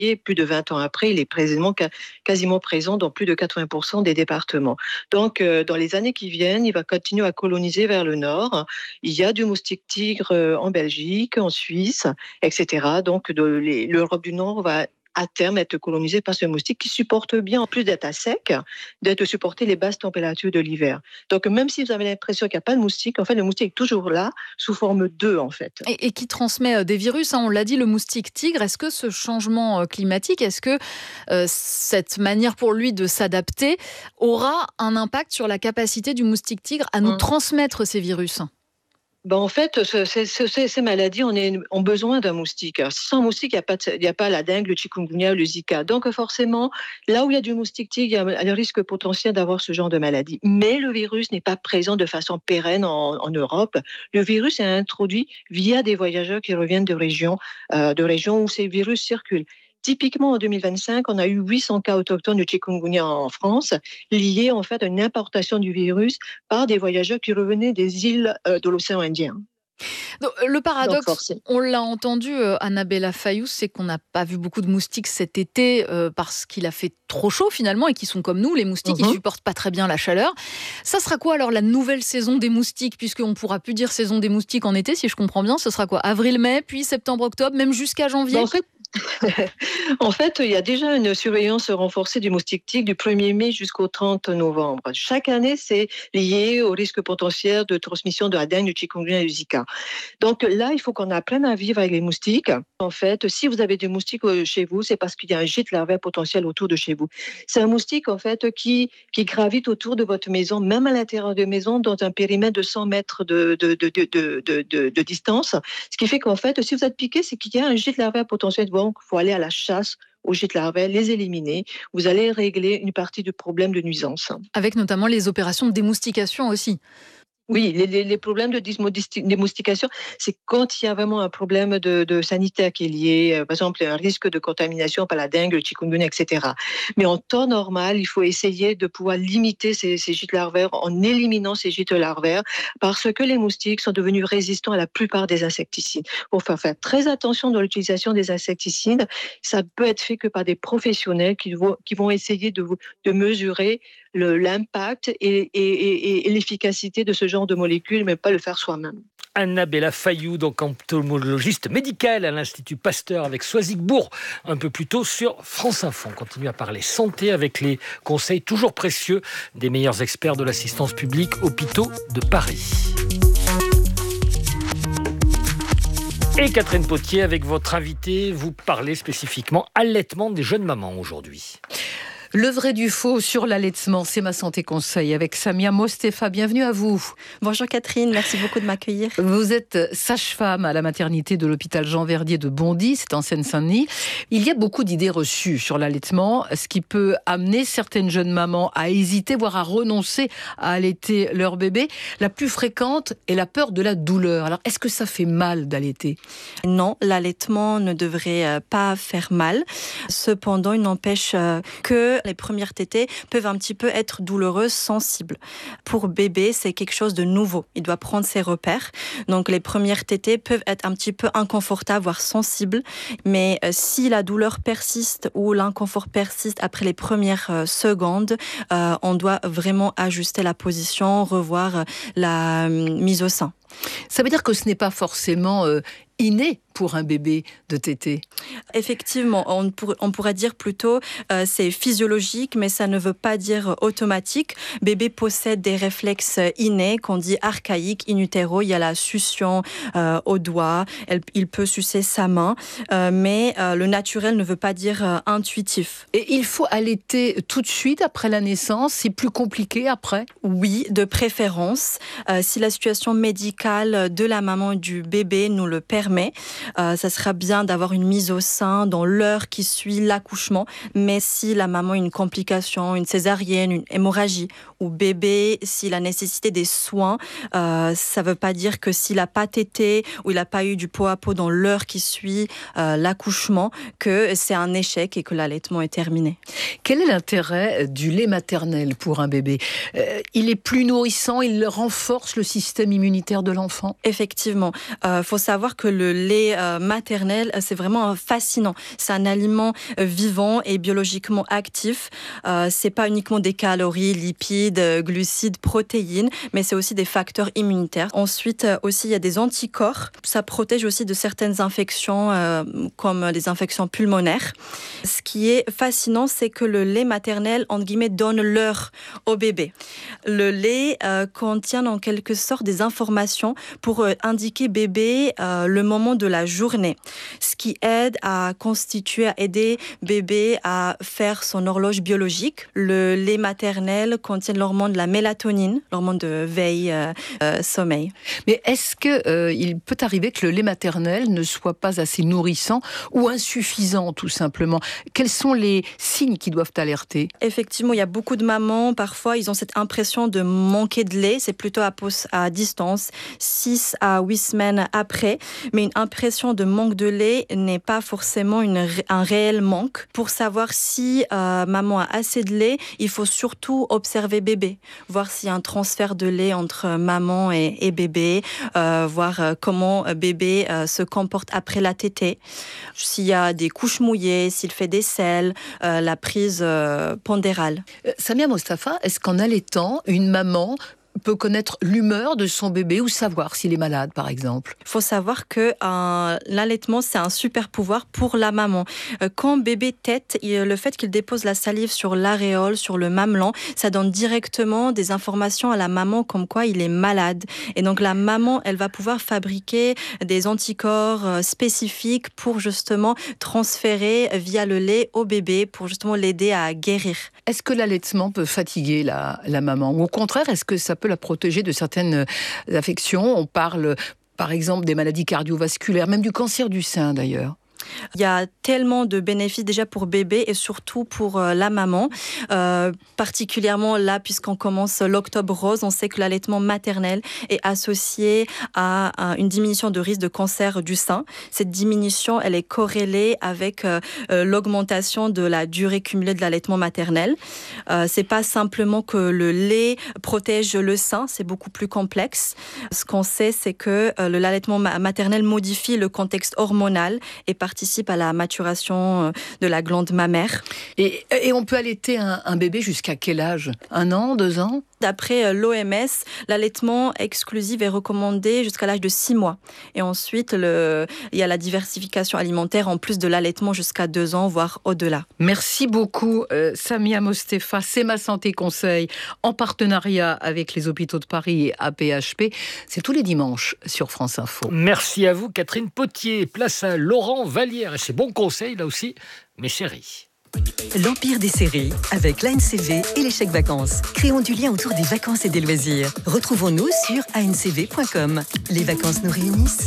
Et plus de 20 ans après, il est quasiment présent dans plus de 80% des départements. Donc, dans les années qui viennent, il va continuer à coloniser vers le nord. Il y a du moustique tigre en Belgique, en Suisse, etc. Donc, l'Europe du Nord va à terme être colonisée par ce moustique qui supporte bien, en plus d'être à sec, d'être supporter les basses températures de l'hiver. Donc, même si vous avez l'impression qu'il n'y a pas de moustique, en fait, le moustique est toujours là, sous forme d'œuf, en fait. Et qui transmet des virus, hein, on l'a dit, le moustique tigre. Est-ce que ce changement climatique, est-ce que cette manière pour lui de s'adapter aura un impact sur la capacité du moustique tigre à nous transmettre ces virus ? En fait, ces maladies ont besoin d'un moustique. Sans moustique, il n'y a pas la dengue, le chikungunya, le Zika. Donc forcément, là où il y a du moustique tigre, il y a le risque potentiel d'avoir ce genre de maladie. Mais le virus n'est pas présent de façon pérenne en Europe. Le virus est introduit via des voyageurs qui reviennent de régions où ces virus circulent. Typiquement, en 2025, on a eu 800 cas autochtones de chikungunya en France, liés en fait à une importation du virus par des voyageurs qui revenaient des îles de l'océan Indien. Donc, le paradoxe, on l'a entendu, Annabella Fayous, c'est qu'on n'a pas vu beaucoup de moustiques cet été parce qu'il a fait trop chaud finalement et qui sont comme nous, les moustiques, ils supportent pas très bien la chaleur. Ça sera quoi alors la nouvelle saison des moustiques, puisqu'on ne pourra plus dire saison des moustiques en été, si je comprends bien, ce sera quoi ? Avril-mai, puis septembre-octobre, même jusqu'à janvier ? En fait, il y a déjà une surveillance renforcée du moustique tigre du 1er mai jusqu'au 30 novembre. Chaque année, c'est lié au risque potentiel de transmission de la dengue, du chikungunya et du Zika. Donc là, il faut qu'on apprenne à vivre avec les moustiques. En fait, si vous avez des moustiques chez vous, c'est parce qu'il y a un gîte larvaire potentiel autour de chez vous. C'est un moustique, en fait, qui gravite autour de votre maison, même à l'intérieur de la maison, dans un périmètre de 100 mètres de distance. Ce qui fait qu'en fait, si vous êtes piqué, c'est qu'il y a un gîte larvaire potentiel. Donc, il faut aller à la chasse aux gîtes larvaires, les éliminer. Vous allez régler une partie du problème de nuisance. Avec notamment les opérations de démoustication aussi. Oui, les problèmes de démoustication, c'est quand il y a vraiment un problème de sanitaire qui est lié, par exemple, un risque de contamination par la dengue, le chikungunya, etc. Mais en temps normal, il faut essayer de pouvoir limiter ces gîtes larvaires en éliminant ces gîtes larvaires parce que les moustiques sont devenus résistants à la plupart des insecticides. Il faut faire très attention dans l'utilisation des insecticides. Ça peut être fait que par des professionnels qui vont essayer de mesurer l'impact et l'efficacité de ce genre de molécules, mais pas le faire soi-même. Annabella Fayous, donc entomologiste médicale à l'Institut Pasteur avec Soisigbourg, un peu plus tôt sur France Info. On continue à parler santé avec les conseils toujours précieux des meilleurs experts de l'assistance publique Hôpitaux de Paris. Et Catherine Potier, avec votre invité, vous parlez spécifiquement allaitement des jeunes mamans aujourd'hui. Le vrai du faux sur l'allaitement, c'est Ma Santé Conseil avec Samia Mostefa. Bienvenue à vous. Bonjour Catherine, merci beaucoup de m'accueillir. Vous êtes sage-femme à la maternité de l'hôpital Jean Verdier de Bondy, c'est en Seine-Saint-Denis. Il y a beaucoup d'idées reçues sur l'allaitement, ce qui peut amener certaines jeunes mamans à hésiter, voire à renoncer à allaiter leur bébé. La plus fréquente est la peur de la douleur. Alors, est-ce que ça fait mal d'allaiter ? Non, l'allaitement ne devrait pas faire mal. Cependant, il n'empêche que les premières tétées peuvent un petit peu être douloureuses, sensibles. Pour bébé, c'est quelque chose de nouveau. Il doit prendre ses repères. Donc, les premières tétées peuvent être un petit peu inconfortables, voire sensibles. Mais si la douleur persiste ou l'inconfort persiste après les premières secondes, on doit vraiment ajuster la position, revoir la mise au sein. Ça veut dire que ce n'est pas forcément inné pour un bébé de téter. Effectivement, on pourrait dire plutôt c'est physiologique, mais ça ne veut pas dire automatique. Bébé possède des réflexes innés, qu'on dit archaïques, in utero. Il y a la succion au doigt, il peut sucer sa main, mais le naturel ne veut pas dire intuitif. Et il faut allaiter tout de suite après la naissance, c'est plus compliqué après ? Oui, de préférence. Si la situation médicale de la maman et du bébé nous le permet, ça sera bien d'avoir une mise au sein dans l'heure qui suit l'accouchement. Mais si la maman a une complication, une césarienne, une hémorragie, ou bébé, s'il a nécessité des soins, ça ne veut pas dire que s'il n'a pas tété ou il n'a pas eu du pot à pot dans l'heure qui suit l'accouchement, que c'est un échec et que l'allaitement est terminé. Quel est l'intérêt du lait maternel pour un bébé ? Il est plus nourrissant, il renforce le système immunitaire de l'enfant ? Effectivement. Faut savoir que le lait lait maternel, c'est vraiment fascinant. C'est un aliment vivant et biologiquement actif. C'est pas uniquement des calories, lipides, glucides, protéines, mais c'est aussi des facteurs immunitaires. Ensuite, aussi, il y a des anticorps. Ça protège aussi de certaines infections, comme les infections pulmonaires. Ce qui est fascinant, c'est que le lait maternel, entre guillemets, donne l'heure au bébé. Le lait contient en quelque sorte des informations pour indiquer bébé le moment de la journée, ce qui aide à aider bébé à faire son horloge biologique. Le lait maternel contient l'hormone de la mélatonine, l'hormone de veille, sommeil. Mais est-ce qu'il peut arriver que le lait maternel ne soit pas assez nourrissant ou insuffisant, tout simplement? Quels sont les signes qui doivent alerter? Effectivement, il y a beaucoup de mamans, parfois, ils ont cette impression de manquer de lait. C'est plutôt à distance, 6 à 8 semaines après. Mais une impression de manque de lait n'est pas forcément un réel manque. Pour savoir si maman a assez de lait, il faut surtout observer bébé, voir s'il y a un transfert de lait entre maman et bébé, voir comment bébé se comporte après la tétée, s'il y a des couches mouillées, s'il fait des selles, la prise pondérale. Samia Mostafa, est-ce qu'en allaitant, une maman peut connaître l'humeur de son bébé ou savoir s'il est malade, par exemple? Il faut savoir que l'allaitement, c'est un super pouvoir pour la maman. Quand bébé tète, le fait qu'il dépose la salive sur l'aréole, sur le mamelon, ça donne directement des informations à la maman comme quoi il est malade. Et donc la maman, elle va pouvoir fabriquer des anticorps spécifiques pour justement transférer via le lait au bébé, pour justement l'aider à guérir. Est-ce que l'allaitement peut fatiguer la maman? Ou au contraire, est-ce que ça peut la protéger de certaines affections? On parle par exemple des maladies cardiovasculaires, même du cancer du sein d'ailleurs. Il y a tellement de bénéfices déjà pour bébé et surtout pour la maman. Particulièrement là, puisqu'on commence l'octobre rose, on sait que l'allaitement maternel est associé à une diminution de risque de cancer du sein. Cette diminution, elle est corrélée avec l'augmentation de la durée cumulée de l'allaitement maternel. C'est pas simplement que le lait protège le sein, c'est beaucoup plus complexe. Ce qu'on sait, c'est que l'allaitement maternel modifie le contexte hormonal et participe à la maturation de la glande mammaire. Et on peut allaiter un bébé jusqu'à quel âge? 1 an, 2 ans? D'après l'OMS, l'allaitement exclusif est recommandé jusqu'à l'âge de 6 mois. Et ensuite, il y a la diversification alimentaire en plus de l'allaitement jusqu'à 2 ans, voire au-delà. Merci beaucoup, Samia Mostafa. C'est ma santé conseil en partenariat avec les hôpitaux de Paris et AP-HP. C'est tous les dimanches sur France Info. Merci à vous, Catherine Potier. Place à Laurent Vallière et ses bons conseils, là aussi, mes séries. L'empire des séries avec l'ANCV et les chèques vacances. Créons du lien autour des vacances et des loisirs. Retrouvons-nous sur ancv.com. Les vacances nous réunissent.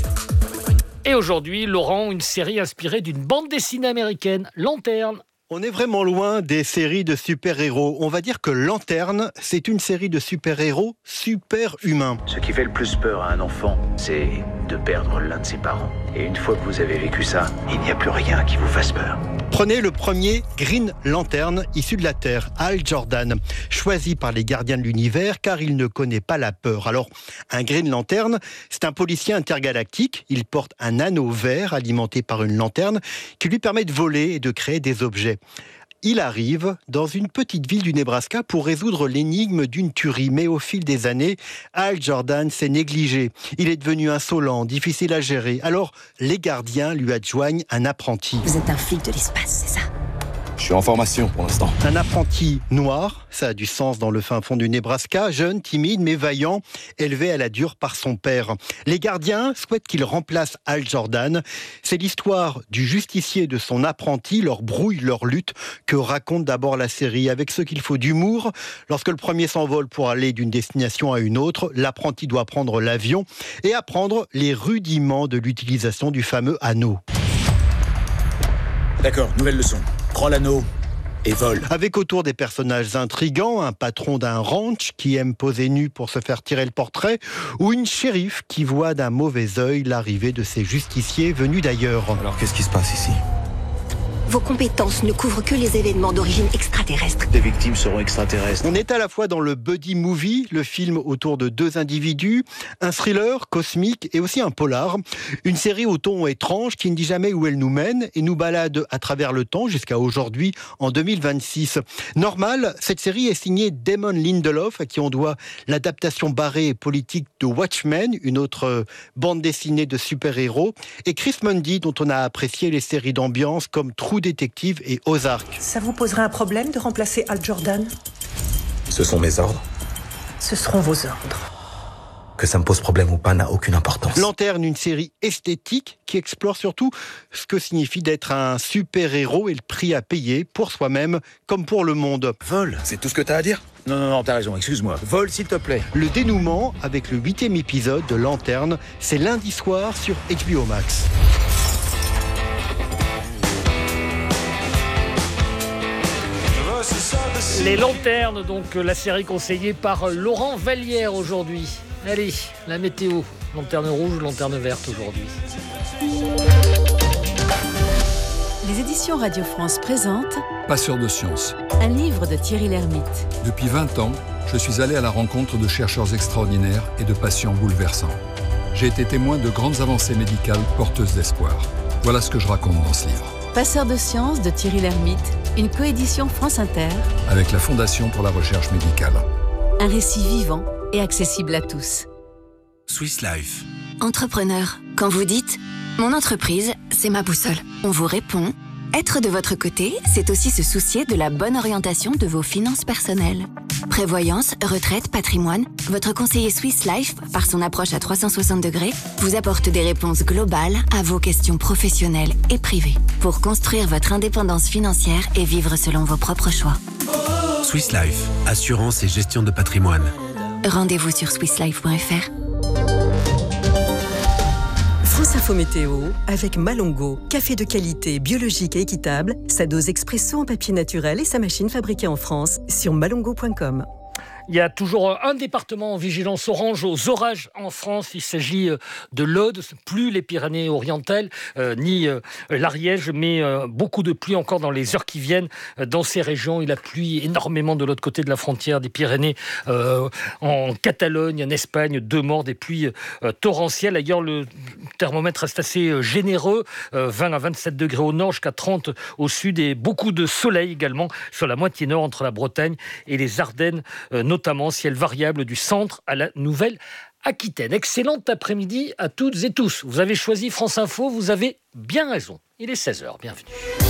Et aujourd'hui, Laurent, une série inspirée d'une bande dessinée américaine, Lanterne. On est vraiment loin des séries de super-héros. On va dire que Lanterne, c'est une série de super-héros super-humains. Ce qui fait le plus peur à un enfant, c'est de perdre l'un de ses parents. Et une fois que vous avez vécu ça, il n'y a plus rien qui vous fasse peur. Prenez le premier Green Lantern, issu de la Terre, Hal Jordan, choisi par les gardiens de l'univers car il ne connaît pas la peur. Alors, un Green Lantern, c'est un policier intergalactique. Il porte un anneau vert alimenté par une lanterne qui lui permet de voler et de créer des objets. Il arrive dans une petite ville du Nebraska pour résoudre l'énigme d'une tuerie. Mais au fil des années, Hal Jordan s'est négligé. Il est devenu insolent, difficile à gérer. Alors, les gardiens lui adjoignent un apprenti. Vous êtes un flic de l'espace, c'est ça? Je suis en formation pour l'instant. Un apprenti noir, ça a du sens dans le fin fond du Nebraska, jeune, timide mais vaillant, élevé à la dure par son père. Les gardiens souhaitent qu'il remplace Hal Jordan. C'est l'histoire du justicier et de son apprenti, leur brouille, leur lutte, que raconte d'abord la série. Avec ce qu'il faut d'humour, lorsque le premier s'envole pour aller d'une destination à une autre, l'apprenti doit prendre l'avion et apprendre les rudiments de l'utilisation du fameux anneau. D'accord, nouvelle leçon. Prends l'anneau et vole. Avec autour des personnages intrigants, un patron d'un ranch qui aime poser nu pour se faire tirer le portrait, ou une shérif qui voit d'un mauvais œil l'arrivée de ces justiciers venus d'ailleurs. Alors qu'est-ce qui se passe ici? Vos compétences ne couvrent que les événements d'origine extraterrestre. Des victimes seront extraterrestres. On est à la fois dans le buddy movie, le film autour de deux individus, un thriller cosmique et aussi un polar. Une série au ton étrange qui ne dit jamais où elle nous mène et nous balade à travers le temps jusqu'à aujourd'hui, en 2026. Normal, cette série est signée Damon Lindelof, à qui on doit l'adaptation barrée et politique de Watchmen, une autre bande dessinée de super-héros, et Chris Mundy, dont on a apprécié les séries d'ambiance comme True Detective et Ozark. Ça vous poserait un problème de remplacer Hal Jordan ? Ce sont mes ordres. Ce seront vos ordres. Que ça me pose problème ou pas n'a aucune importance. Lanterne, une série esthétique qui explore surtout ce que signifie d'être un super-héros et le prix à payer pour soi-même comme pour le monde. Vol, c'est tout ce que t'as à dire ? Non, t'as raison, excuse-moi. Vol, s'il te plaît. Le dénouement, avec le 8e épisode de Lanterne, c'est lundi soir sur HBO Max. Les Lanternes, donc la série conseillée par Laurent Vallière aujourd'hui. Allez, la météo. Lanterne rouge, lanterne verte aujourd'hui. Les éditions Radio France présentent Passeurs de science. Un livre de Thierry Lhermitte. Depuis 20 ans, je suis allé à la rencontre de chercheurs extraordinaires et de patients bouleversants. J'ai été témoin de grandes avancées médicales porteuses d'espoir. Voilà ce que je raconte dans ce livre. Passeurs de science de Thierry Lhermitte, une coédition France Inter avec la Fondation pour la recherche médicale. Un récit vivant et accessible à tous. Swiss Life. Entrepreneur, quand vous dites « Mon entreprise, c'est ma boussole », on vous répond « Être de votre côté, c'est aussi se soucier de la bonne orientation de vos finances personnelles. » Prévoyance, retraite, patrimoine, votre conseiller Swiss Life, par son approche à 360 degrés, vous apporte des réponses globales à vos questions professionnelles et privées pour construire votre indépendance financière et vivre selon vos propres choix. Swiss Life, assurance et gestion de patrimoine. Rendez-vous sur swisslife.fr. France Info Météo avec Malongo, café de qualité biologique et équitable, sa dose expresso en papier naturel et sa machine fabriquée en France sur malongo.com. Il y a toujours un département en vigilance orange aux orages en France. Il s'agit de l'Aude, plus les Pyrénées-Orientales, ni l'Ariège, mais beaucoup de pluie encore dans les heures qui viennent. Dans ces régions, il a plu énormément de l'autre côté de la frontière des Pyrénées, en Catalogne, en Espagne, 2 morts, des pluies torrentielles. Ailleurs, le thermomètre reste assez généreux, 20 à 27 degrés au nord, jusqu'à 30 au sud, et beaucoup de soleil également sur la moitié nord entre la Bretagne et les Ardennes, notamment ciel variable du centre à la Nouvelle-Aquitaine. Excellent après-midi à toutes et tous. Vous avez choisi France Info, vous avez bien raison. Il est 16h, bienvenue.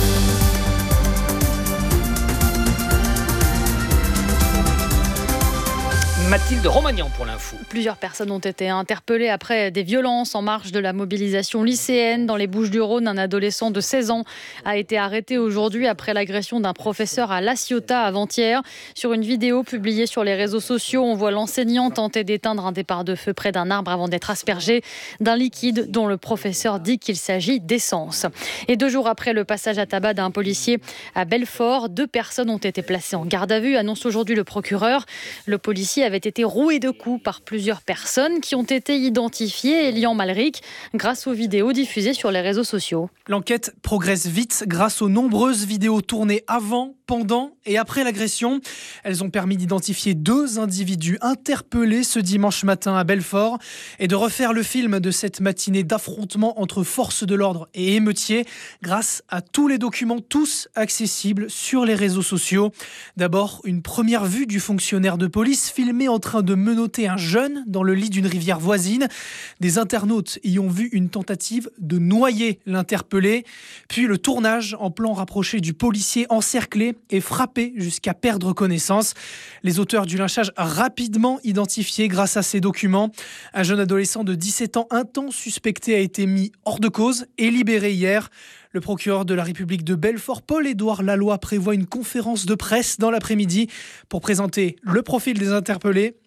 Mathilde Romagnan pour l'info. Plusieurs personnes ont été interpellées après des violences en marge de la mobilisation lycéenne. Dans les Bouches-du-Rhône, un adolescent de 16 ans a été arrêté aujourd'hui après l'agression d'un professeur à La Ciotat avant-hier. Sur une vidéo publiée sur les réseaux sociaux, on voit l'enseignant tenter d'éteindre un départ de feu près d'un arbre avant d'être aspergé d'un liquide dont le professeur dit qu'il s'agit d'essence. Et 2 jours après le passage à tabac d'un policier à Belfort, 2 personnes ont été placées en garde à vue, annonce aujourd'hui le procureur. Le policier avait été roué de coups par plusieurs personnes qui ont été identifiées, Elian Malric, grâce aux vidéos diffusées sur les réseaux sociaux. L'enquête progresse vite grâce aux nombreuses vidéos tournées avant, pendant et après l'agression. Elles ont permis d'identifier 2 individus interpellés ce dimanche matin à Belfort et de refaire le film de cette matinée d'affrontement entre forces de l'ordre et émeutiers grâce à tous les documents, tous accessibles sur les réseaux sociaux. D'abord, une première vue du fonctionnaire de police filmé en train de menotter un jeune dans le lit d'une rivière voisine. Des internautes y ont vu une tentative de noyer l'interpellé. Puis le tournage en plan rapproché du policier encerclé et frappé jusqu'à perdre connaissance. Les auteurs du lynchage rapidement identifiés grâce à ces documents. Un jeune adolescent de 17 ans, un temps suspecté, a été mis hors de cause et libéré hier. Le procureur de la République de Belfort, Paul-Édouard Laloy, prévoit une conférence de presse dans l'après-midi pour présenter le profil des interpellés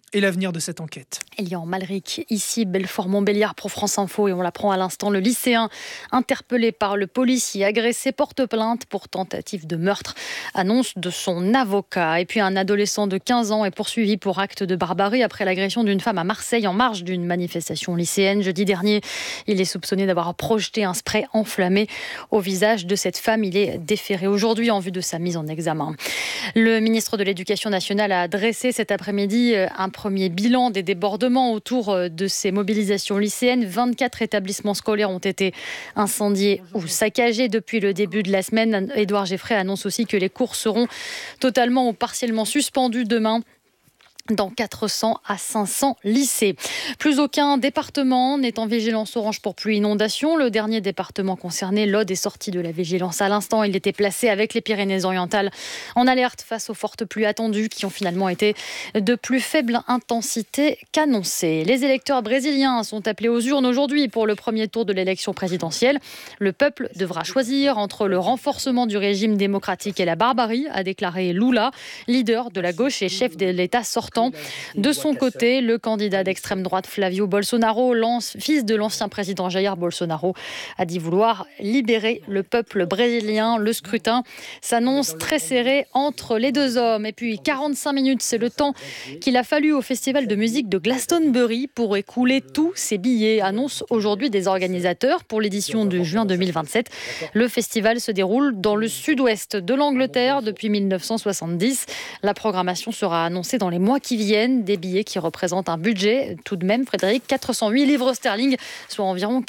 et l'avenir de cette enquête. Elian Malric, ici Belfort-Montbéliard pour France Info, et on l'apprend à l'instant, le lycéen interpellé par le policier agressé porte plainte pour tentative de meurtre, annonce de son avocat. Et puis un adolescent de 15 ans est poursuivi pour acte de barbarie après l'agression d'une femme à Marseille en marge d'une manifestation lycéenne. Jeudi dernier, il est soupçonné d'avoir projeté un spray enflammé au visage de cette femme. Il est déféré aujourd'hui en vue de sa mise en examen. Le ministre de l'Éducation nationale a dressé cet après-midi un premier bilan des débordements autour de ces mobilisations lycéennes. 24 établissements scolaires ont été incendiés ou saccagés depuis le début de la semaine. Édouard Geffray annonce aussi que les cours seront totalement ou partiellement suspendus demain dans 400 à 500 lycées. Plus aucun département n'est en vigilance orange pour pluie inondation. Le dernier département concerné, l'Aude, est sorti de la vigilance à l'instant. Il était placé avec les Pyrénées-Orientales en alerte face aux fortes pluies attendues qui ont finalement été de plus faible intensité qu'annoncées. Les électeurs brésiliens sont appelés aux urnes aujourd'hui pour le premier tour de l'élection présidentielle. Le peuple devra choisir entre le renforcement du régime démocratique et la barbarie, a déclaré Lula, leader de la gauche et chef de l'État sortant. De son côté, le candidat d'extrême droite Flavio Bolsonaro, fils de l'ancien président Jair Bolsonaro, a dit vouloir libérer le peuple brésilien. Le scrutin s'annonce très serré entre les deux hommes. Et puis 45 minutes, c'est le temps qu'il a fallu au festival de musique de Glastonbury pour écouler tous ses billets, annonce aujourd'hui des organisateurs pour l'édition de juin 2027. Le festival se déroule dans le sud-ouest de l'Angleterre depuis 1970. La programmation sera annoncée dans les mois qui viennent, des billets qui représentent un budget tout de même, Frédéric, 408 livres sterling, soit environ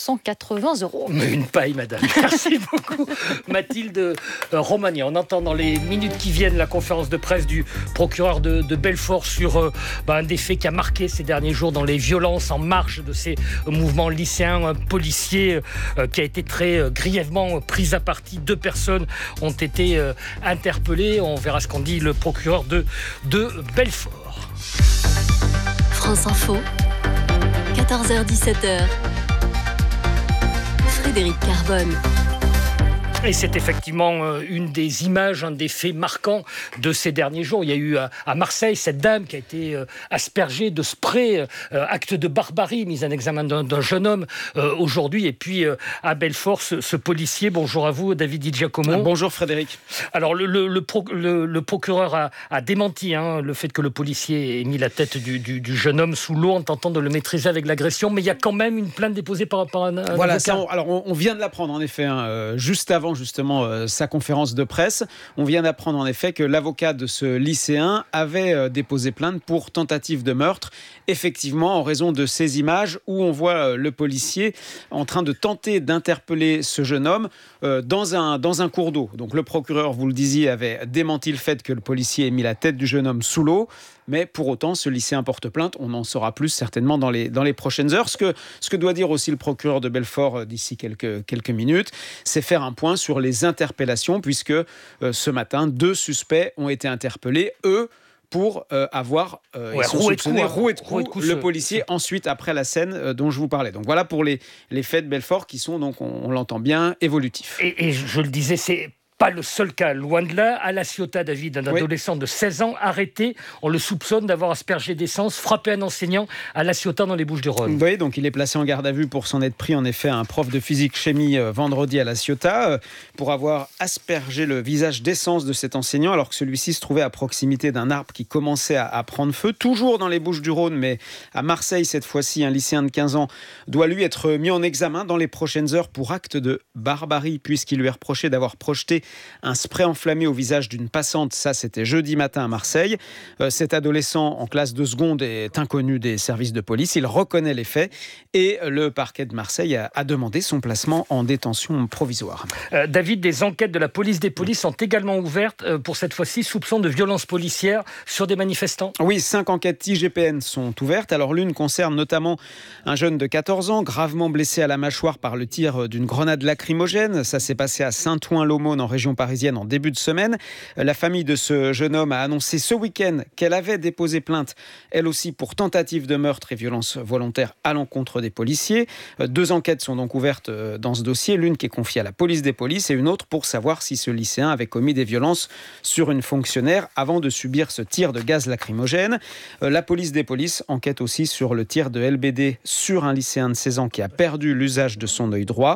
480 €. Mais une paille, madame. Merci beaucoup. Mathilde Romagnan. On entend dans les minutes qui viennent la conférence de presse du procureur de Belfort sur un des faits qui a marqué ces derniers jours dans les violences en marge de ces mouvements lycéens. Un policier qui a été très grièvement pris à partie. 2 personnes ont été interpellées. On verra ce qu'en dit le procureur de Belfort. France Info, 14h-17h. Frédéric Carbone. Et c'est effectivement une des images, un des faits marquants de ces derniers jours. Il y a eu à Marseille cette dame qui a été aspergée de spray, acte de barbarie, mise en examen d'un jeune homme aujourd'hui. Et puis à Belfort, ce policier, bonjour à vous, David Di Giacomo. Bonjour Frédéric. Alors le procureur a démenti le fait que le policier ait mis la tête du jeune homme sous l'eau en tentant de le maîtriser avec l'agression. Mais il y a quand même une plainte déposée par un voilà, avocat. Alors on vient de l'apprendre en effet, juste avant justement sa conférence de presse. On vient d'apprendre en effet que l'avocat de ce lycéen avait déposé plainte pour tentative de meurtre, effectivement en raison de ces images où on voit le policier en train de tenter d'interpeller ce jeune homme dans un cours d'eau. Donc le procureur, vous le disiez, avait démenti le fait que le policier ait mis la tête du jeune homme sous l'eau. Mais pour autant, ce lycéen porte plainte. On en saura plus certainement dans les prochaines heures. Ce que doit dire aussi le procureur de Belfort d'ici quelques minutes, c'est faire un point sur les interpellations, puisque ce matin, 2 suspects ont été interpellés, eux, pour avoir roué de coups le policier ensuite après la scène dont je vous parlais. Donc voilà pour les faits de Belfort qui sont, donc on l'entend bien, évolutifs. Et je le disais, c'est pas le seul cas, loin de là. À La Ciotat, David, un adolescent de 16 ans arrêté. On le soupçonne d'avoir aspergé d'essence, frappé un enseignant à La Ciotat dans les Bouches-du-Rhône. Oui, donc il est placé en garde à vue pour s'en être pris en effet à un prof de physique-chimie vendredi à La Ciotat pour avoir aspergé le visage d'essence de cet enseignant alors que celui-ci se trouvait à proximité d'un arbre qui commençait à prendre feu. Toujours dans les Bouches-du-Rhône, mais à Marseille cette fois-ci, un lycéen de 15 ans doit lui être mis en examen dans les prochaines heures pour acte de barbarie puisqu'il lui est reproché d'avoir projeté un spray enflammé au visage d'une passante. Ça, c'était jeudi matin à Marseille. Cet adolescent en classe de seconde est inconnu des services de police. Il reconnaît les faits et le parquet de Marseille a demandé son placement en détention provisoire. David, des enquêtes de la police des polices sont également ouvertes pour cette fois-ci soupçon de violence policière sur des manifestants. Oui, 5 enquêtes IGPN sont ouvertes. Alors l'une concerne notamment un jeune de 14 ans gravement blessé à la mâchoire par le tir d'une grenade lacrymogène. Ça s'est passé à Saint-Ouen-l'Aumône en région région parisienne en début de semaine. La famille de ce jeune homme a annoncé ce week-end qu'elle avait déposé plainte, elle aussi, pour tentative de meurtre et violence volontaire à l'encontre des policiers. 2 enquêtes sont donc ouvertes dans ce dossier, l'une qui est confiée à la police des polices et une autre pour savoir si ce lycéen avait commis des violences sur une fonctionnaire avant de subir ce tir de gaz lacrymogène. La police des polices enquête aussi sur le tir de LBD sur un lycéen de 16 ans qui a perdu l'usage de son œil droit.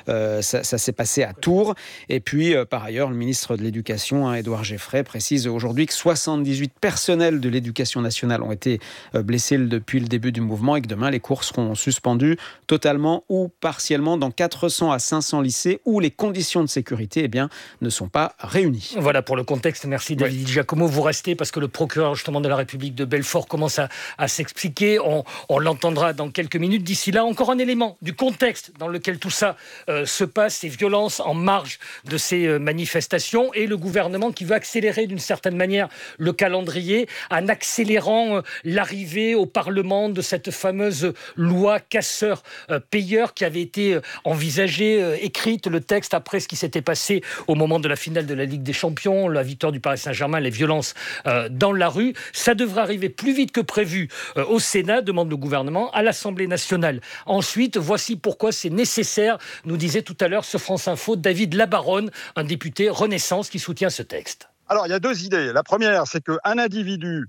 Ça s'est passé à Tours. Et puis, par ailleurs, le ministre de l'Éducation, Édouard Geffray, précise aujourd'hui que 78 personnels de l'Éducation nationale ont été blessés depuis le début du mouvement et que demain, les cours seront suspendus totalement ou partiellement dans 400 à 500 lycées où les conditions de sécurité ne sont pas réunies. Voilà pour le contexte. Merci David Giacomo. Vous restez parce que le procureur justement de la République de Belfort commence à s'expliquer. On l'entendra dans quelques minutes. D'ici là, encore un élément du contexte dans lequel tout ça se passe, ces violences en marge de ces manifestations et le gouvernement qui veut accélérer d'une certaine manière le calendrier en accélérant l'arrivée au Parlement de cette fameuse loi casseur-payeur qui avait été envisagée, écrite, le texte après ce qui s'était passé au moment de la finale de la Ligue des Champions, la victoire du Paris Saint-Germain, les violences dans la rue. Ça devrait arriver plus vite que prévu au Sénat, demande le gouvernement, à l'Assemblée nationale. Ensuite, voici pourquoi c'est nécessaire, nous disait tout à l'heure sur France Info David Labaronne, un député Renaissance qui soutient ce texte. Alors, il y a 2 idées. La première, c'est qu'un individu,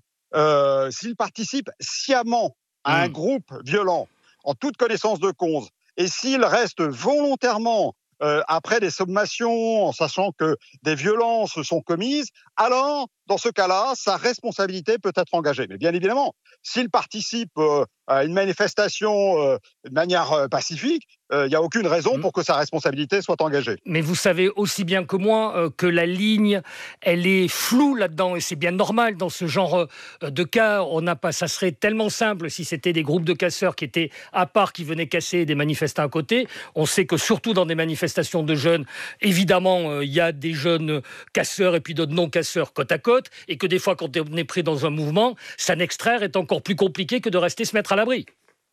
s'il participe sciemment à un groupe violent, en toute connaissance de cause, et s'il reste volontairement après des sommations, en sachant que des violences sont commises, alors, dans ce cas-là, sa responsabilité peut être engagée. Mais bien évidemment, s'il participe à une manifestation de manière pacifique, il n'y a aucune raison pour que sa responsabilité soit engagée. Mais vous savez aussi bien que moi que la ligne, elle est floue là-dedans, et c'est bien normal dans ce genre de cas. Ça serait tellement simple si c'était des groupes de casseurs qui étaient à part, qui venaient casser des manifestants à côté. On sait que surtout dans des manifestations de jeunes, évidemment, il y a des jeunes casseurs et puis d'autres non-casseurs côte à côte, et que des fois, quand on est pris dans un mouvement, s'en extraire est encore plus compliqué que de rester se mettre à l'abri.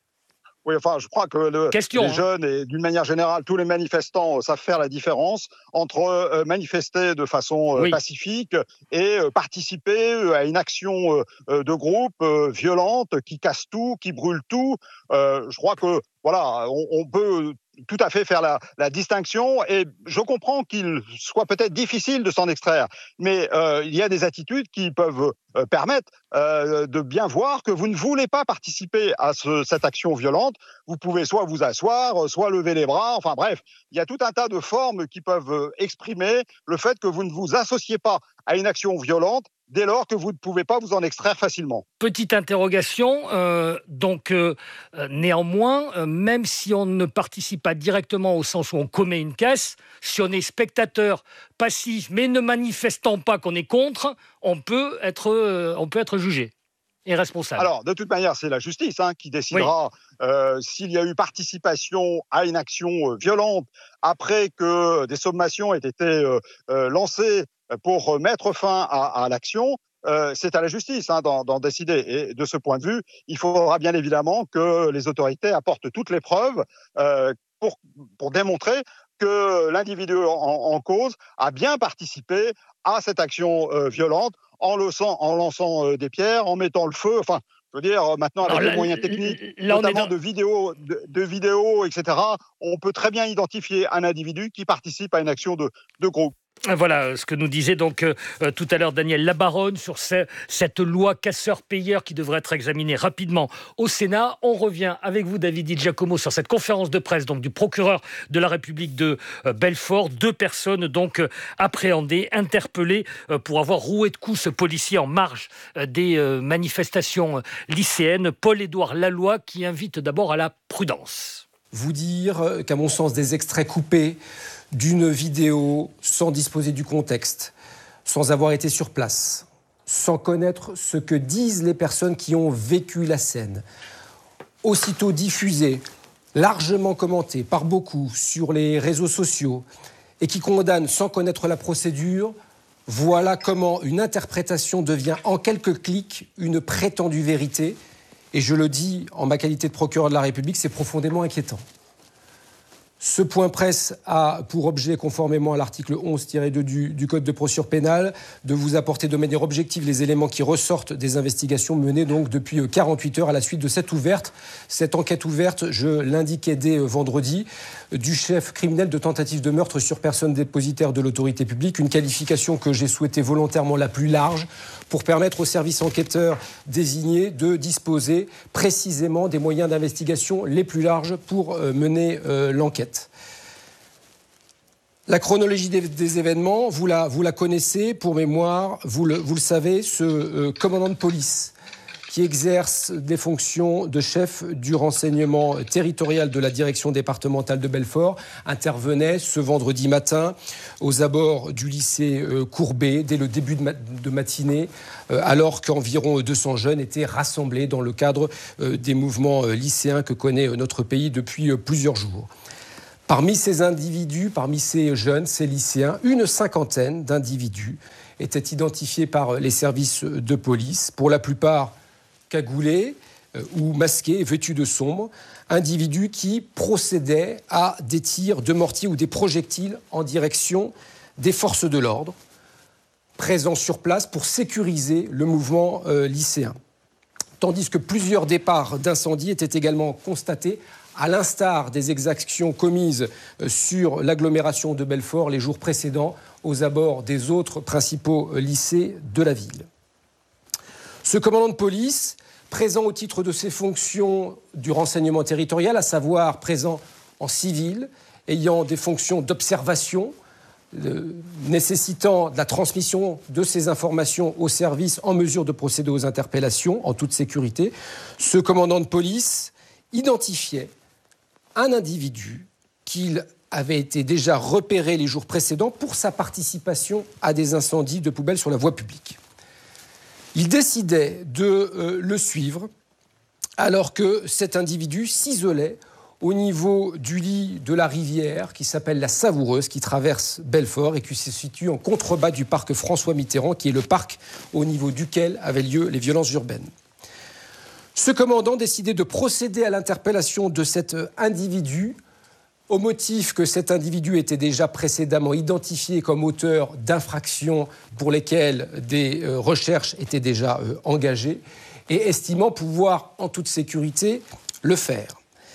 Oui, enfin, je crois que les jeunes et d'une manière générale, tous les manifestants savent faire la différence entre manifester de façon pacifique et participer à une action de groupe violente qui casse tout, qui brûle tout. Je crois que voilà, on peut tout à fait faire la distinction, et je comprends qu'il soit peut-être difficile de s'en extraire, mais il y a des attitudes qui peuvent permettre de bien voir que vous ne voulez pas participer à cette action violente. Vous pouvez soit vous asseoir, soit lever les bras, enfin bref, il y a tout un tas de formes qui peuvent exprimer le fait que vous ne vous associez pas à une action violente dès lors que vous ne pouvez pas vous en extraire facilement. Petite interrogation, néanmoins, même si on ne participe pas directement au sens où on commet une casse, si on est spectateur passif mais ne manifestant pas qu'on est contre, on peut être jugé et responsable. Alors, de toute manière, c'est la justice qui décidera s'il y a eu participation à une action violente après que des sommations aient été lancées pour mettre fin à l'action. C'est à la justice d'en décider. Et de ce point de vue, il faudra bien évidemment que les autorités apportent toutes les preuves pour démontrer que l'individu en cause a bien participé à cette action violente en lançant des pierres, en mettant le feu. Enfin, je veux dire, maintenant, avec les moyens techniques, notamment de vidéos, etc., on peut très bien identifier un individu qui participe à une action de groupe. Voilà ce que nous disait donc tout à l'heure Daniel Labaronne sur cette loi casseur-payeur qui devrait être examinée rapidement au Sénat. On revient avec vous, David Di Giacomo, sur cette conférence de presse donc, du procureur de la République de Belfort. 2 personnes donc appréhendées, interpellées pour avoir roué de coups ce policier en marge des manifestations lycéennes. Paul-Édouard Laloy qui invite d'abord à la prudence. Vous dire qu'à mon sens, des extraits coupés d'une vidéo sans disposer du contexte, sans avoir été sur place, sans connaître ce que disent les personnes qui ont vécu la scène, aussitôt diffusée, largement commentée par beaucoup sur les réseaux sociaux et qui condamnent sans connaître la procédure, voilà comment une interprétation devient en quelques clics une prétendue vérité. Et je le dis en ma qualité de procureur de la République, c'est profondément inquiétant. Ce point presse a pour objet, conformément à l'article 11-2 du Code de procédure pénale, de vous apporter de manière objective les éléments qui ressortent des investigations menées donc depuis 48 heures à la suite de cette ouverte. Cette enquête ouverte, je l'indiquais dès vendredi, du chef criminel de tentative de meurtre sur personne dépositaire de l'autorité publique, une qualification que j'ai souhaité volontairement la plus large pour permettre aux services enquêteurs désignés de disposer précisément des moyens d'investigation les plus larges pour mener l'enquête. La chronologie des événements, vous la connaissez, pour mémoire, vous le savez, ce commandant de police qui exerce des fonctions de chef du renseignement territorial de la direction départementale de Belfort, intervenait ce vendredi matin aux abords du lycée Courbet, dès le début de matinée, alors qu'environ 200 jeunes étaient rassemblés dans le cadre des mouvements lycéens que connaît notre pays depuis plusieurs jours. Parmi ces individus, parmi ces jeunes, ces lycéens, une cinquantaine d'individus étaient identifiés par les services de police, pour la plupart cagoulés ou masqués, vêtus de sombre, individus qui procédaient à des tirs de mortier ou des projectiles en direction des forces de l'ordre, présents sur place pour sécuriser le mouvement lycéen. Tandis que plusieurs départs d'incendie étaient également constatés, à l'instar des exactions commises sur l'agglomération de Belfort les jours précédents aux abords des autres principaux lycées de la ville. Ce commandant de police, présent au titre de ses fonctions du renseignement territorial, à savoir présent en civil, ayant des fonctions d'observation, nécessitant de la transmission de ces informations aux services en mesure de procéder aux interpellations en toute sécurité, ce commandant de police identifiait un individu qu'il avait été déjà repéré les jours précédents pour sa participation à des incendies de poubelles sur la voie publique. Il décidait de le suivre alors que cet individu s'isolait au niveau du lit de la rivière qui s'appelle la Savoureuse, qui traverse Belfort et qui se situe en contrebas du parc François Mitterrand, qui est le parc au niveau duquel avaient lieu les violences urbaines. Ce commandant décidait de procéder à l'interpellation de cet individu au motif que cet individu était déjà précédemment identifié comme auteur d'infractions pour lesquelles des recherches étaient déjà engagées et estimant pouvoir en toute sécurité le faire.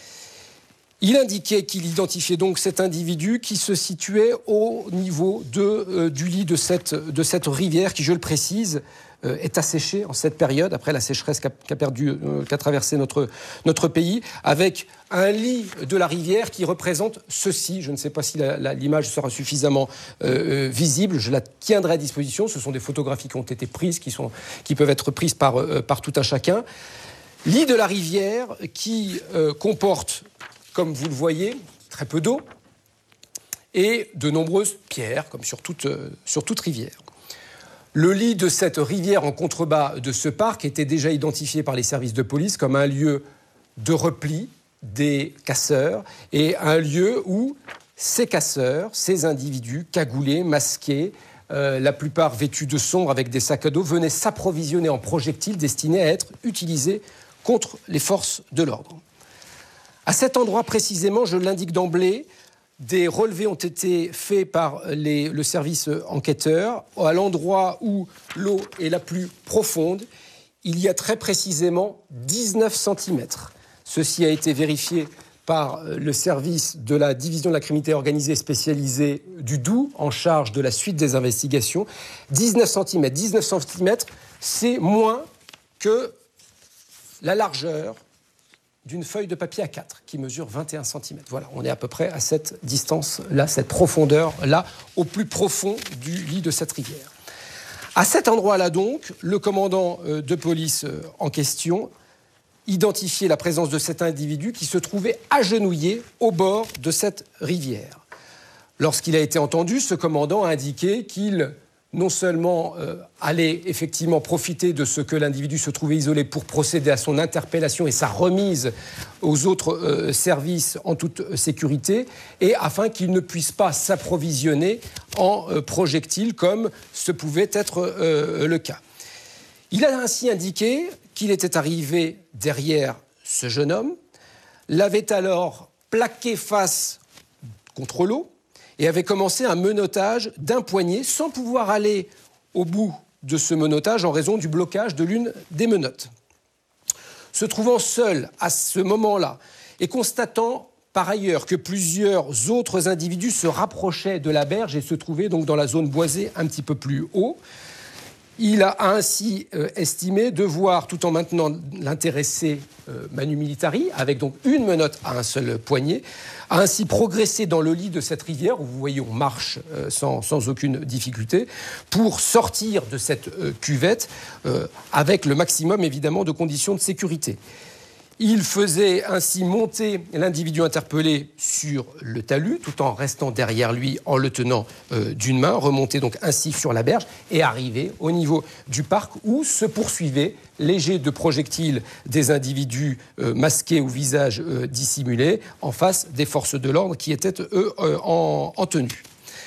Il indiquait qu'il identifiait donc cet individu qui se situait au niveau du lit de cette rivière qui, je le précise, est asséchée en cette période, après la sécheresse qu'a traversé notre pays, avec un lit de la rivière qui représente ceci. Je ne sais pas si l'image sera suffisamment visible, je la tiendrai à disposition. Ce sont des photographies qui ont été prises, qui peuvent être prises par tout un chacun. Lit de la rivière qui comporte, comme vous le voyez, très peu d'eau et de nombreuses pierres, comme sur toute rivière. Le lit de cette rivière en contrebas de ce parc était déjà identifié par les services de police comme un lieu de repli des casseurs et un lieu où ces casseurs, ces individus cagoulés, masqués, la plupart vêtus de sombre avec des sacs à dos, venaient s'approvisionner en projectiles destinés à être utilisés contre les forces de l'ordre. À cet endroit précisément, je l'indique d'emblée, des relevés ont été faits par le service enquêteur. À l'endroit où l'eau est la plus profonde, il y a très précisément 19 cm. Ceci a été vérifié par le service de la division de la criminalité organisée spécialisée du Doubs, en charge de la suite des investigations. 19 cm. 19 cm, c'est moins que la largeur d'une feuille de papier A4 qui mesure 21 cm. Voilà, on est à peu près à cette distance-là, cette profondeur-là, au plus profond du lit de cette rivière. À cet endroit-là donc, le commandant de police en question identifiait la présence de cet individu qui se trouvait agenouillé au bord de cette rivière. Lorsqu'il a été entendu, ce commandant a indiqué qu'il non seulement allait effectivement profiter de ce que l'individu se trouvait isolé pour procéder à son interpellation et sa remise aux autres services en toute sécurité, et afin qu'il ne puisse pas s'approvisionner en projectiles comme ce pouvait être le cas. Il a ainsi indiqué qu'il était arrivé derrière ce jeune homme, l'avait alors plaqué face contre l'eau et avait commencé un menottage d'un poignet sans pouvoir aller au bout de ce menottage en raison du blocage de l'une des menottes. Se trouvant seul à ce moment-là et constatant par ailleurs que plusieurs autres individus se rapprochaient de la berge et se trouvaient donc dans la zone boisée un petit peu plus haut, il a ainsi estimé devoir, tout en maintenant l'intéressé Manu Militari, avec donc une menotte à un seul poignet, a ainsi progressé dans le lit de cette rivière, où vous voyez on marche sans aucune difficulté, pour sortir de cette cuvette avec le maximum évidemment de conditions de sécurité. Il faisait ainsi monter l'individu interpellé sur le talus, tout en restant derrière lui en le tenant d'une main, remonter donc ainsi sur la berge et arriver au niveau du parc où se poursuivaient les jets de projectiles des individus masqués ou visage dissimulé en face des forces de l'ordre qui étaient, eux, en tenue.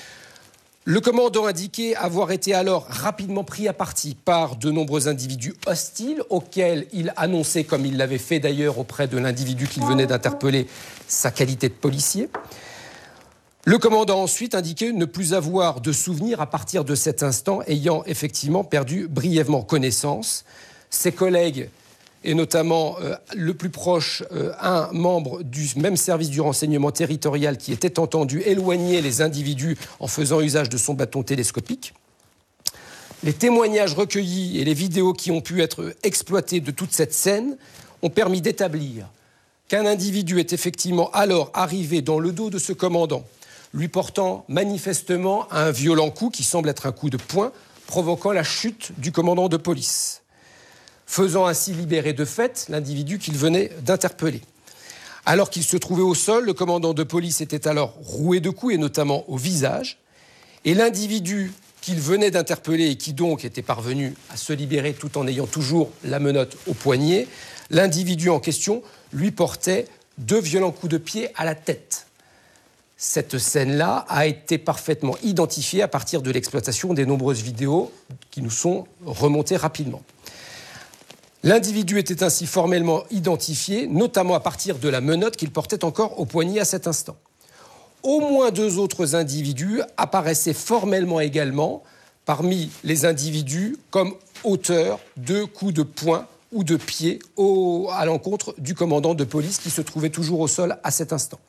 Le commandant indiquait avoir été alors rapidement pris à partie par de nombreux individus hostiles auxquels il annonçait, comme il l'avait fait d'ailleurs auprès de l'individu qu'il venait d'interpeller, sa qualité de policier. Le commandant ensuite indiquait ne plus avoir de souvenirs à partir de cet instant, ayant effectivement perdu brièvement connaissance. Ses collègues, et notamment le plus proche, un membre du même service du renseignement territorial qui était entendu éloigner les individus en faisant usage de son bâton télescopique. Les témoignages recueillis et les vidéos qui ont pu être exploitées de toute cette scène ont permis d'établir qu'un individu est effectivement alors arrivé dans le dos de ce commandant, lui portant manifestement un violent coup qui semble être un coup de poing, provoquant la chute du commandant de police, faisant ainsi libérer de fait l'individu qu'il venait d'interpeller. Alors qu'il se trouvait au sol, le commandant de police était alors roué de coups, et notamment au visage, et l'individu qu'il venait d'interpeller et qui donc était parvenu à se libérer tout en ayant toujours la menotte au poignet, l'individu en question lui portait 2 violents coups de pied à la tête. Cette scène-là a été parfaitement identifiée à partir de l'exploitation des nombreuses vidéos qui nous sont remontées rapidement. L'individu était ainsi formellement identifié, notamment à partir de la menotte qu'il portait encore au poignet à cet instant. Au moins 2 autres individus apparaissaient formellement également parmi les individus comme auteurs de coups de poing ou de pied à l'encontre du commandant de police qui se trouvait toujours au sol à cet instant.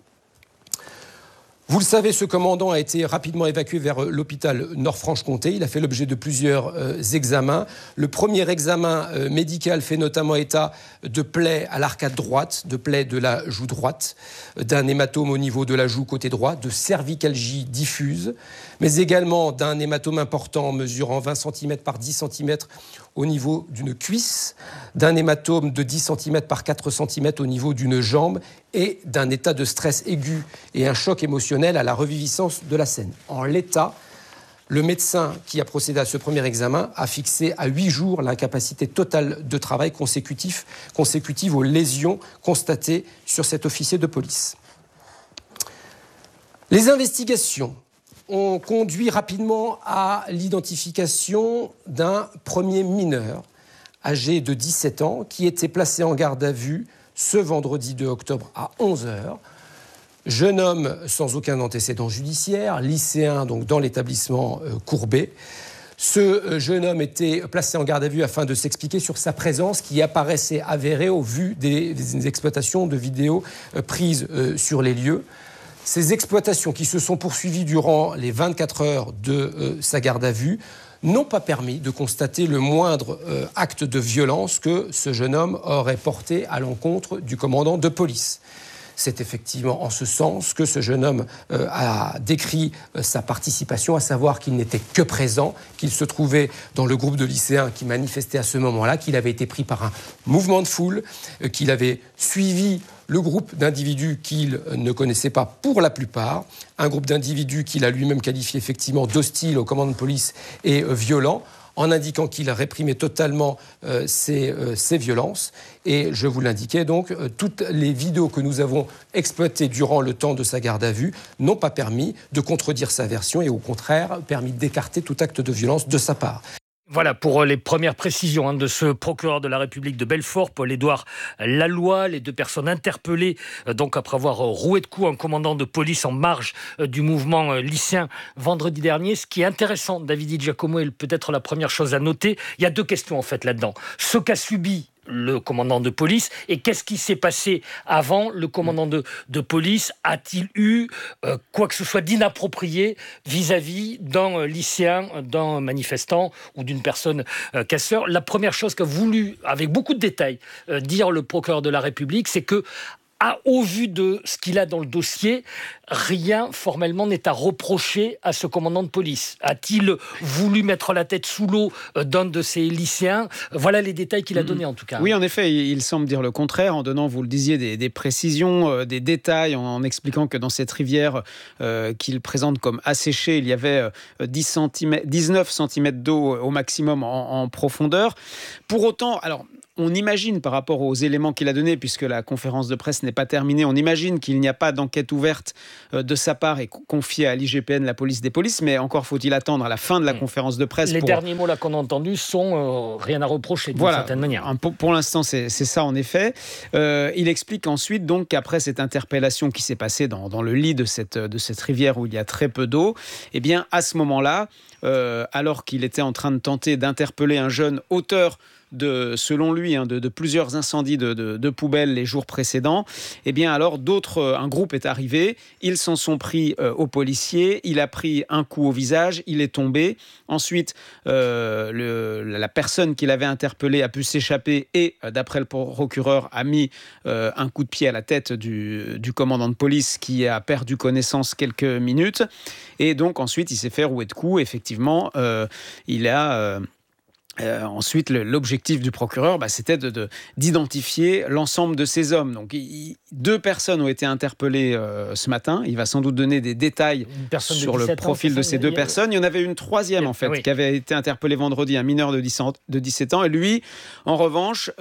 Vous le savez, ce commandant a été rapidement évacué vers l'hôpital Nord-Franche-Comté. Il a fait l'objet de plusieurs examens. Le premier examen médical fait notamment état de plaies à l'arcade droite, de plaies de la joue droite, d'un hématome au niveau de la joue côté droit, de cervicalgie diffuse, mais également d'un hématome important mesurant 20 cm par 10 cm au niveau d'une cuisse, d'un hématome de 10 cm par 4 cm au niveau d'une jambe et d'un état de stress aigu et un choc émotionnel à la reviviscence de la scène. En l'état, le médecin qui a procédé à ce premier examen a fixé à 8 jours l'incapacité totale de travail consécutive aux lésions constatées sur cet officier de police. Les investigations ont conduit rapidement à l'identification d'un premier mineur âgé de 17 ans qui était placé en garde à vue ce vendredi 2 octobre à 11h. Jeune homme sans aucun antécédent judiciaire, lycéen donc dans l'établissement Courbet. Ce jeune homme était placé en garde à vue afin de s'expliquer sur sa présence qui apparaissait avérée au vu des exploitations de vidéos prises sur les lieux. Ces exploitations qui se sont poursuivies durant les 24 heures de sa garde à vue n'ont pas permis de constater le moindre acte de violence que ce jeune homme aurait porté à l'encontre du commandant de police. C'est effectivement en ce sens que ce jeune homme a décrit sa participation, à savoir qu'il n'était que présent, qu'il se trouvait dans le groupe de lycéens qui manifestait à ce moment-là, qu'il avait été pris par un mouvement de foule, qu'il avait suivi le groupe d'individus qu'il ne connaissait pas pour la plupart, un groupe d'individus qu'il a lui-même qualifié effectivement d'hostile au commandant de police et violent, en indiquant qu'il réprimait totalement ces violences. Et je vous l'indiquais donc, toutes les vidéos que nous avons exploitées durant le temps de sa garde à vue n'ont pas permis de contredire sa version et au contraire permis d'écarter tout acte de violence de sa part. Voilà pour les premières précisions de ce procureur de la République de Belfort, Paul-Édouard Lalloy. Les 2 personnes interpellées donc après avoir roué de coups un commandant de police en marge du mouvement lycéen vendredi dernier. Ce qui est intéressant, David Di Giacomo, et peut-être la première chose à noter, il y a 2 questions en fait là-dedans. Ce qu'a subi le commandant de police et qu'est-ce qui s'est passé avant. Le commandant de police a-t-il eu quoi que ce soit d'inapproprié vis-à-vis d'un lycéen, d'un manifestant ou d'une personne casseur? La première chose qu'a voulu, avec beaucoup de détails, dire le procureur de la République, c'est que au vu de ce qu'il a dans le dossier, rien formellement n'est à reprocher à ce commandant de police. A-t-il voulu mettre la tête sous l'eau d'un de ces lycéens? Voilà les détails qu'il a donnés en tout cas. Oui, en effet, il semble dire le contraire en donnant, vous le disiez, des précisions, des détails, en expliquant que dans cette rivière qu'il présente comme asséchée, il y avait 19 cm d'eau au maximum en profondeur. Pour autant, alors, on imagine par rapport aux éléments qu'il a donnés, puisque la conférence de presse n'est pas terminée, on imagine qu'il n'y a pas d'enquête ouverte de sa part et confiée à l'IGPN, la police des polices, mais encore faut-il attendre à la fin de la conférence de presse. Les derniers mots là qu'on a entendus sont rien à reprocher d'une certaine manière. Pour l'instant, c'est ça en effet. Il explique ensuite donc qu'après cette interpellation qui s'est passée dans le lit de cette rivière où il y a très peu d'eau, eh bien à ce moment-là, alors qu'il était en train de tenter d'interpeller un jeune auteur selon lui, de plusieurs incendies de poubelles les jours précédents, eh bien alors un groupe est arrivé, ils s'en sont pris aux policiers, il a pris un coup au visage, il est tombé. Ensuite, la personne qui l'avait interpellé a pu s'échapper et, d'après le procureur, a mis un coup de pied à la tête du commandant de police qui a perdu connaissance quelques minutes. Et donc ensuite, il s'est fait rouer de coups. Effectivement, il a... ensuite, l'objectif du procureur, c'était d'identifier l'ensemble de ces hommes. Donc, 2 personnes ont été interpellées ce matin. Il va sans doute donner des détails sur le profil de ces 2 personnes. Il y en avait une 3e, en fait, qui avait été interpellée vendredi, un mineur de 17 ans. Et lui, en revanche,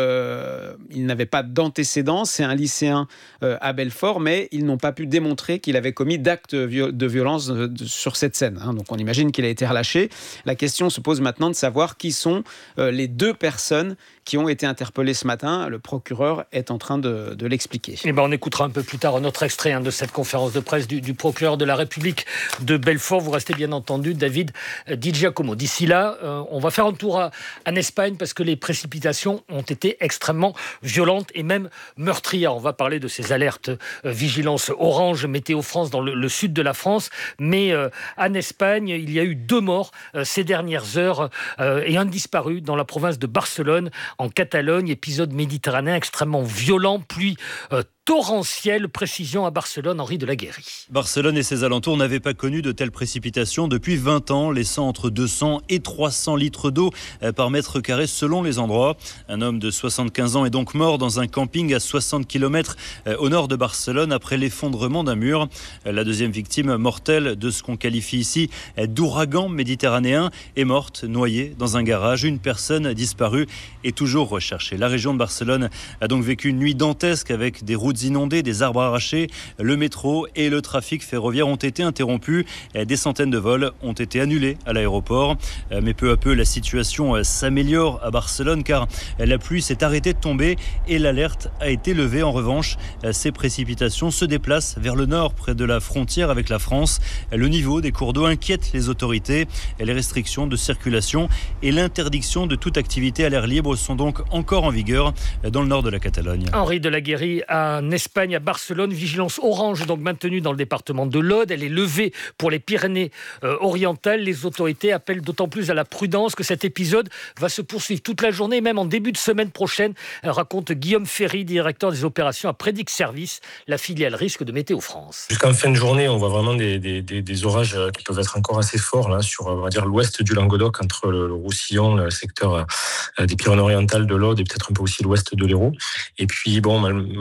il n'avait pas d'antécédents. C'est un lycéen à Belfort, mais ils n'ont pas pu démontrer qu'il avait commis d'actes de violence sur cette scène. Donc, on imagine qu'il a été relâché. La question se pose maintenant de savoir qui sont les 2 personnes qui ont été interpellées ce matin. Le procureur est en train de l'expliquer. On écoutera un peu plus tard un autre extrait de cette conférence de presse du procureur de la République de Belfort. Vous restez bien entendu, David Di Giacomo. D'ici là, on va faire un tour en Espagne parce que les précipitations ont été extrêmement violentes et même meurtrières. On va parler de ces alertes vigilance orange Météo France dans le sud de la France. Mais en Espagne, il y a eu 2 morts ces dernières heures et un disparu dans la province de Barcelone, en Catalogne. Épisode méditerranéen extrêmement violent, pluie torrentielle. Précision à Barcelone, Henri de la Guérie. Barcelone et ses alentours n'avaient pas connu de telles précipitations depuis 20 ans, laissant entre 200 et 300 litres d'eau par mètre carré selon les endroits. Un homme de 75 ans est donc mort dans un camping à 60 km au nord de Barcelone après l'effondrement d'un mur. La 2e victime mortelle de ce qu'on qualifie ici d'ouragan méditerranéen est morte noyée dans un garage. Une personne disparue est toujours recherchée. La région de Barcelone a donc vécu une nuit dantesque avec des routes inondées, des arbres arrachés. Le métro et le trafic ferroviaire ont été interrompus. Des centaines de vols ont été annulés à l'aéroport. Mais peu à peu, la situation s'améliore à Barcelone car la pluie s'est arrêtée de tomber et l'alerte a été levée. En revanche, ces précipitations se déplacent vers le nord, près de la frontière avec la France. Le niveau des cours d'eau inquiète les autorités. Les restrictions de circulation et l'interdiction de toute activité à l'air libre sont donc encore en vigueur dans le nord de la Catalogne. Henri de la Guérie en Espagne, à Barcelone. Vigilance orange donc maintenue dans le département de l'Aude. Elle est levée pour les Pyrénées-Orientales. Les autorités appellent d'autant plus à la prudence que cet épisode va se poursuivre toute la journée, même en début de semaine prochaine, raconte Guillaume Ferry, directeur des opérations à Prédic Service, la filiale risque de Météo France. Jusqu'en fin de journée, on voit vraiment des orages qui peuvent être encore assez forts là, sur on va dire, l'ouest du Languedoc, entre le Roussillon, le secteur des Pyrénées-Orientales, de l'Aude et peut-être un peu aussi l'ouest de l'Hérault. Et puis, malgré tout, il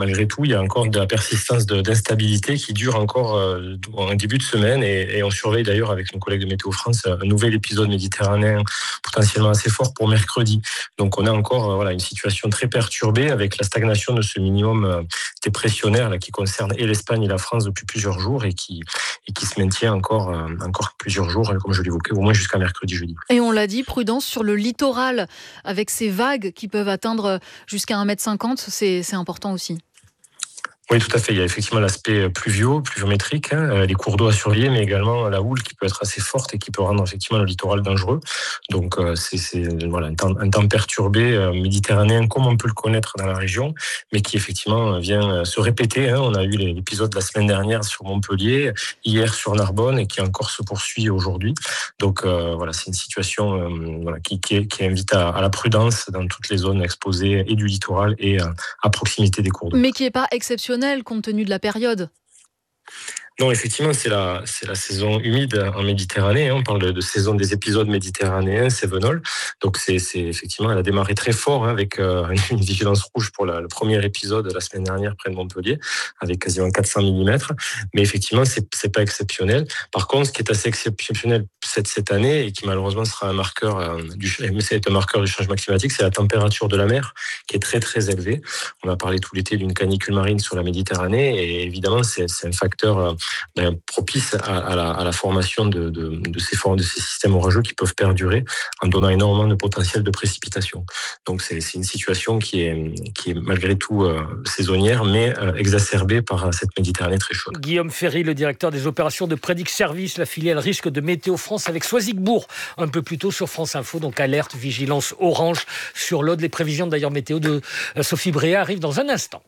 il y a encore de la persistance d'instabilité qui dure encore en début de semaine et on surveille d'ailleurs avec nos collègues de Météo France un nouvel épisode méditerranéen potentiellement assez fort pour mercredi. Donc on a encore une situation très perturbée avec la stagnation de ce minimum dépressionnaire là, qui concerne et l'Espagne et la France depuis plusieurs jours et qui se maintient encore plusieurs jours, comme je l'évoquais, au moins jusqu'à mercredi, jeudi. Et on l'a dit, prudence sur le littoral avec ces vagues qui peuvent atteindre jusqu'à 1,50 m, c'est important aussi. Oui, tout à fait. Il y a effectivement l'aspect pluviométrique, les cours d'eau à surveiller, mais également la houle qui peut être assez forte et qui peut rendre effectivement le littoral dangereux. Donc, c'est un temps perturbé méditerranéen comme on peut le connaître dans la région, mais qui effectivement vient se répéter. On a eu l'épisode la semaine dernière sur Montpellier, hier sur Narbonne et qui encore se poursuit aujourd'hui. Donc, c'est une situation qui invite à la prudence dans toutes les zones exposées et du littoral et à proximité des cours d'eau. Mais qui n'est pas exceptionnel compte tenu de la période. Non, effectivement, c'est la saison humide en Méditerranée. On parle de saison des épisodes méditerranéens, cévenols. Donc, c'est effectivement, elle a démarré très fort avec une vigilance rouge pour le premier épisode la semaine dernière près de Montpellier, avec quasiment 400 mm. Mais effectivement, c'est pas exceptionnel. Par contre, ce qui est assez exceptionnel cette année et qui malheureusement sera un marqueur du changement climatique, c'est la température de la mer qui est très très élevée. On a parlé tout l'été d'une canicule marine sur la Méditerranée et évidemment, c'est un facteur propice à la formation de ces systèmes orageux qui peuvent perdurer en donnant énormément de potentiel de précipitation. Donc c'est une situation qui est malgré tout saisonnière, mais exacerbée par cette Méditerranée très chaude. Guillaume Ferry, le directeur des opérations de Predict Service, la filiale risque de Météo France avec Soisigbourg, un peu plus tôt sur France Info. Donc alerte, vigilance orange sur l'Aude. Les prévisions d'ailleurs météo de Sophie Bréa arrivent dans un instant.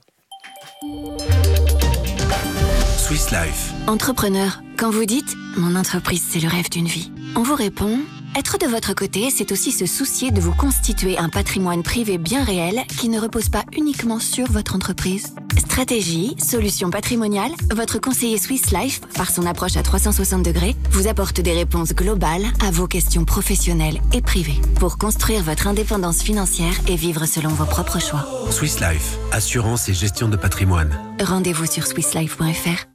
Swiss Life. Entrepreneur, quand vous dites « Mon entreprise, c'est le rêve d'une vie », on vous répond « Être de votre côté, c'est aussi se soucier de vous constituer un patrimoine privé bien réel qui ne repose pas uniquement sur votre entreprise. » Stratégie, solutions patrimoniales, votre conseiller Swiss Life, par son approche à 360 degrés, vous apporte des réponses globales à vos questions professionnelles et privées pour construire votre indépendance financière et vivre selon vos propres choix. Swiss Life, assurance et gestion de patrimoine. Rendez-vous sur swisslife.fr.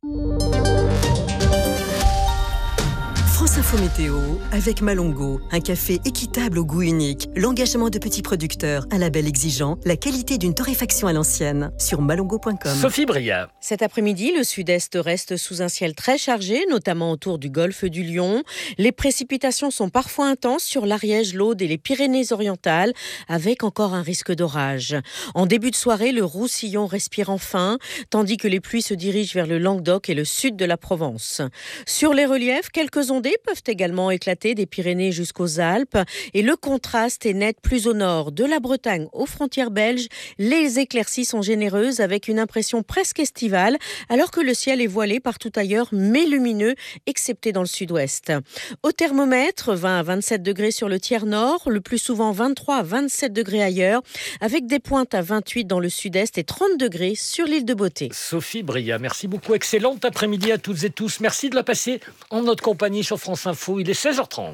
France Info Météo avec Malongo, un café équitable au goût unique, l'engagement de petits producteurs, un label exigeant, la qualité d'une torréfaction à l'ancienne sur malongo.com. Sophie Bria. Cet après-midi, le sud-est reste sous un ciel très chargé, notamment autour du golfe du Lion. Les précipitations sont parfois intenses sur l'Ariège, l'Aude et les Pyrénées-Orientales, avec encore un risque d'orage. En début de soirée, le Roussillon respire enfin, tandis que les pluies se dirigent vers le Languedoc et le sud de la Provence. Sur les reliefs, quelques ondées peuvent également éclater des Pyrénées jusqu'aux Alpes et le contraste est net plus au nord. De la Bretagne aux frontières belges, les éclaircies sont généreuses avec une impression presque estivale alors que le ciel est voilé partout ailleurs mais lumineux, excepté dans le sud-ouest. Au thermomètre, 20 à 27 degrés sur le tiers nord, le plus souvent 23 à 27 degrés ailleurs, avec des pointes à 28 dans le sud-est et 30 degrés sur l'île de Beauté. Sophie Bria, merci beaucoup. Excellent après-midi à toutes et tous. Merci de la passer en notre compagnie sur France Info. Il est 16h30.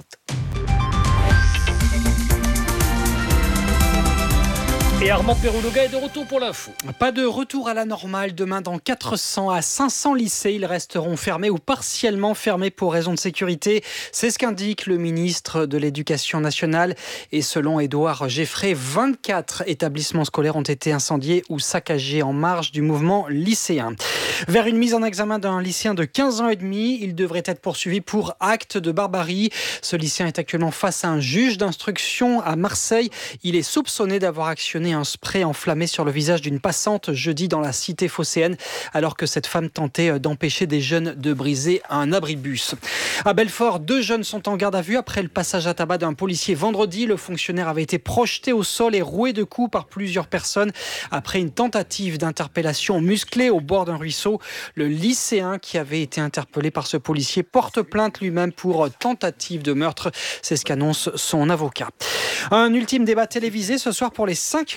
Et Armand Pérouloga est de retour pour l'info. Pas de retour à la normale. Demain, dans 400 à 500 lycées, ils resteront fermés ou partiellement fermés pour raison de sécurité. C'est ce qu'indique le ministre de l'Éducation nationale. Et selon Édouard Geffray, 24 établissements scolaires ont été incendiés ou saccagés en marge du mouvement lycéen. Vers une mise en examen d'un lycéen de 15 ans et demi, il devrait être poursuivi pour acte de barbarie. Ce lycéen est actuellement face à un juge d'instruction à Marseille. Il est soupçonné d'avoir actionné un spray enflammé sur le visage d'une passante jeudi dans la cité phocéenne alors que cette femme tentait d'empêcher des jeunes de briser un abribus. À Belfort, 2 jeunes sont en garde à vue après le passage à tabac d'un policier vendredi. Le fonctionnaire avait été projeté au sol et roué de coups par plusieurs personnes après une tentative d'interpellation musclée au bord d'un ruisseau. Le lycéen qui avait été interpellé par ce policier porte plainte lui-même pour tentative de meurtre. C'est ce qu'annonce son avocat. Un ultime débat télévisé ce soir pour les 5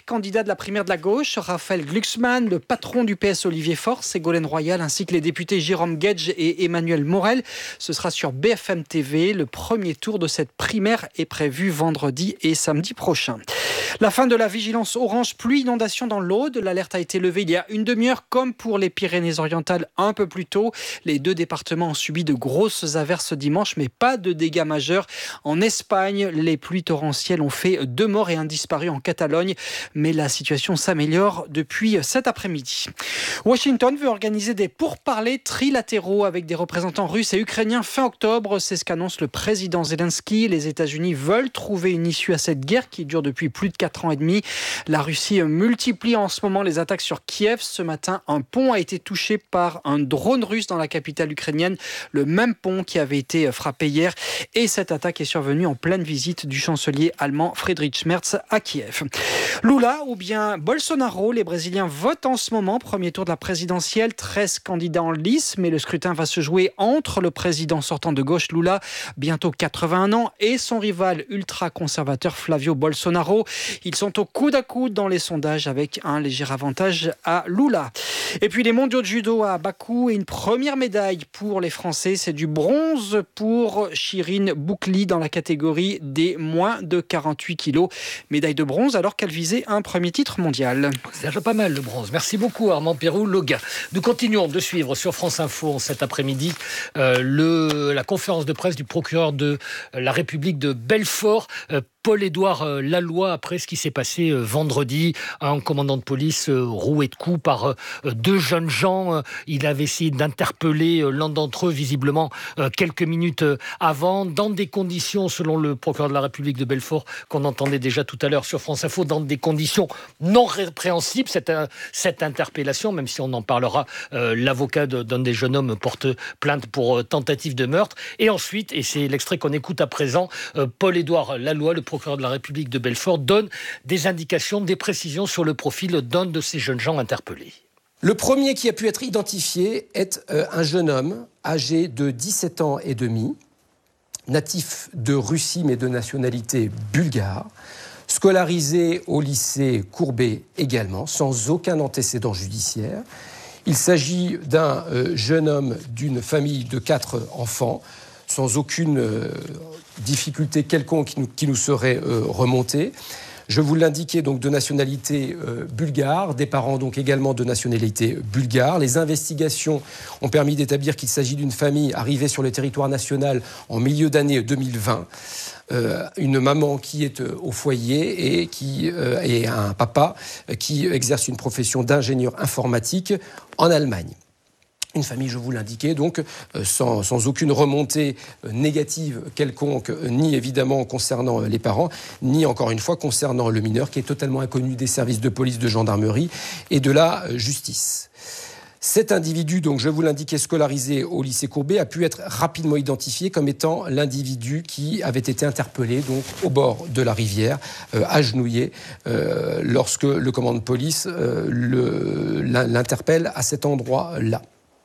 candidats de la primaire de la gauche, Raphaël Glucksmann, le patron du PS Olivier Faure, Ségolène Royal, ainsi que les députés Jérôme Guedj et Emmanuel Morel. Ce sera sur BFM TV. Le premier tour de cette primaire est prévu vendredi et samedi prochain. La fin de la vigilance orange pluie inondation dans l'Aude. L'alerte a été levée il y a une demi-heure, comme pour les Pyrénées-Orientales un peu plus tôt. Les deux départements ont subi de grosses averses dimanche, mais pas de dégâts majeurs. En Espagne, les pluies torrentielles ont fait 2 morts et un disparu en Catalogne, mais la situation s'améliore depuis cet après-midi. Washington veut organiser des pourparlers trilatéraux avec des représentants russes et ukrainiens fin octobre. C'est ce qu'annonce le président Zelensky. Les États-Unis veulent trouver une issue à cette guerre qui dure depuis plus de 4 ans et demi. La Russie multiplie en ce moment les attaques sur Kiev. Ce matin, un pont a été touché par un drone russe dans la capitale ukrainienne, le même pont qui avait été frappé hier. Et cette attaque est survenue en pleine visite du chancelier allemand Friedrich Merz à Kiev. Lula ou bien Bolsonaro, les Brésiliens votent en ce moment. Premier tour de la présidentielle, 13 candidats en lice, mais le scrutin va se jouer entre le président sortant de gauche Lula, bientôt 81 ans, et son rival ultra-conservateur Flavio Bolsonaro. Ils sont au coude à coude dans les sondages avec un léger avantage à Lula. Et puis les mondiaux de judo à Bakou et une première médaille pour les Français. C'est du bronze pour Chirine Boukli dans la catégorie des moins de 48 kilos. Médaille de bronze alors qu'elle visait un premier titre mondial. C'est déjà pas mal le bronze. Merci beaucoup Armand Pérou-Loga. Nous continuons de suivre sur France Info cet après-midi la conférence de presse du procureur de la République de Belfort. Paul-Édouard Lalloy, après ce qui s'est passé vendredi, un commandant de police roué de coups par 2 jeunes gens. Il avait essayé d'interpeller l'un d'entre eux, visiblement, quelques minutes avant, dans des conditions, selon le procureur de la République de Belfort, qu'on entendait déjà tout à l'heure sur France Info, dans des conditions non répréhensibles, cette interpellation, même si on en parlera, l'avocat d'un des jeunes hommes porte plainte pour tentative de meurtre. Et ensuite, et c'est l'extrait qu'on écoute à présent, Paul-Édouard Lalloy, le procureur de la République de Belfort, donne des indications, des précisions sur le profil d'un de ces jeunes gens interpellés. Le premier qui a pu être identifié est un jeune homme âgé de 17 ans et demi, natif de Russie mais de nationalité bulgare, scolarisé au lycée Courbet également, sans aucun antécédent judiciaire. Il s'agit d'un jeune homme d'une famille de 4 enfants, sans aucune difficulté quelconque qui nous serait remontée. Je vous l'indiquais, donc de nationalité bulgare, des parents donc également de nationalité bulgare. Les investigations ont permis d'établir qu'il s'agit d'une famille arrivée sur le territoire national en milieu d'année 2020. Une maman qui est au foyer et un papa qui exerce une profession d'ingénieur informatique en Allemagne. Une famille, je vous l'indiquais, donc sans aucune remontée négative quelconque, ni évidemment concernant les parents, ni encore une fois concernant le mineur, qui est totalement inconnu des services de police, de gendarmerie et de la justice. Cet individu, donc je vous l'indiquais, scolarisé au lycée Courbet, a pu être rapidement identifié comme étant l'individu qui avait été interpellé donc au bord de la rivière, agenouillé, lorsque le commandant de police l'interpelle à cet endroit-là.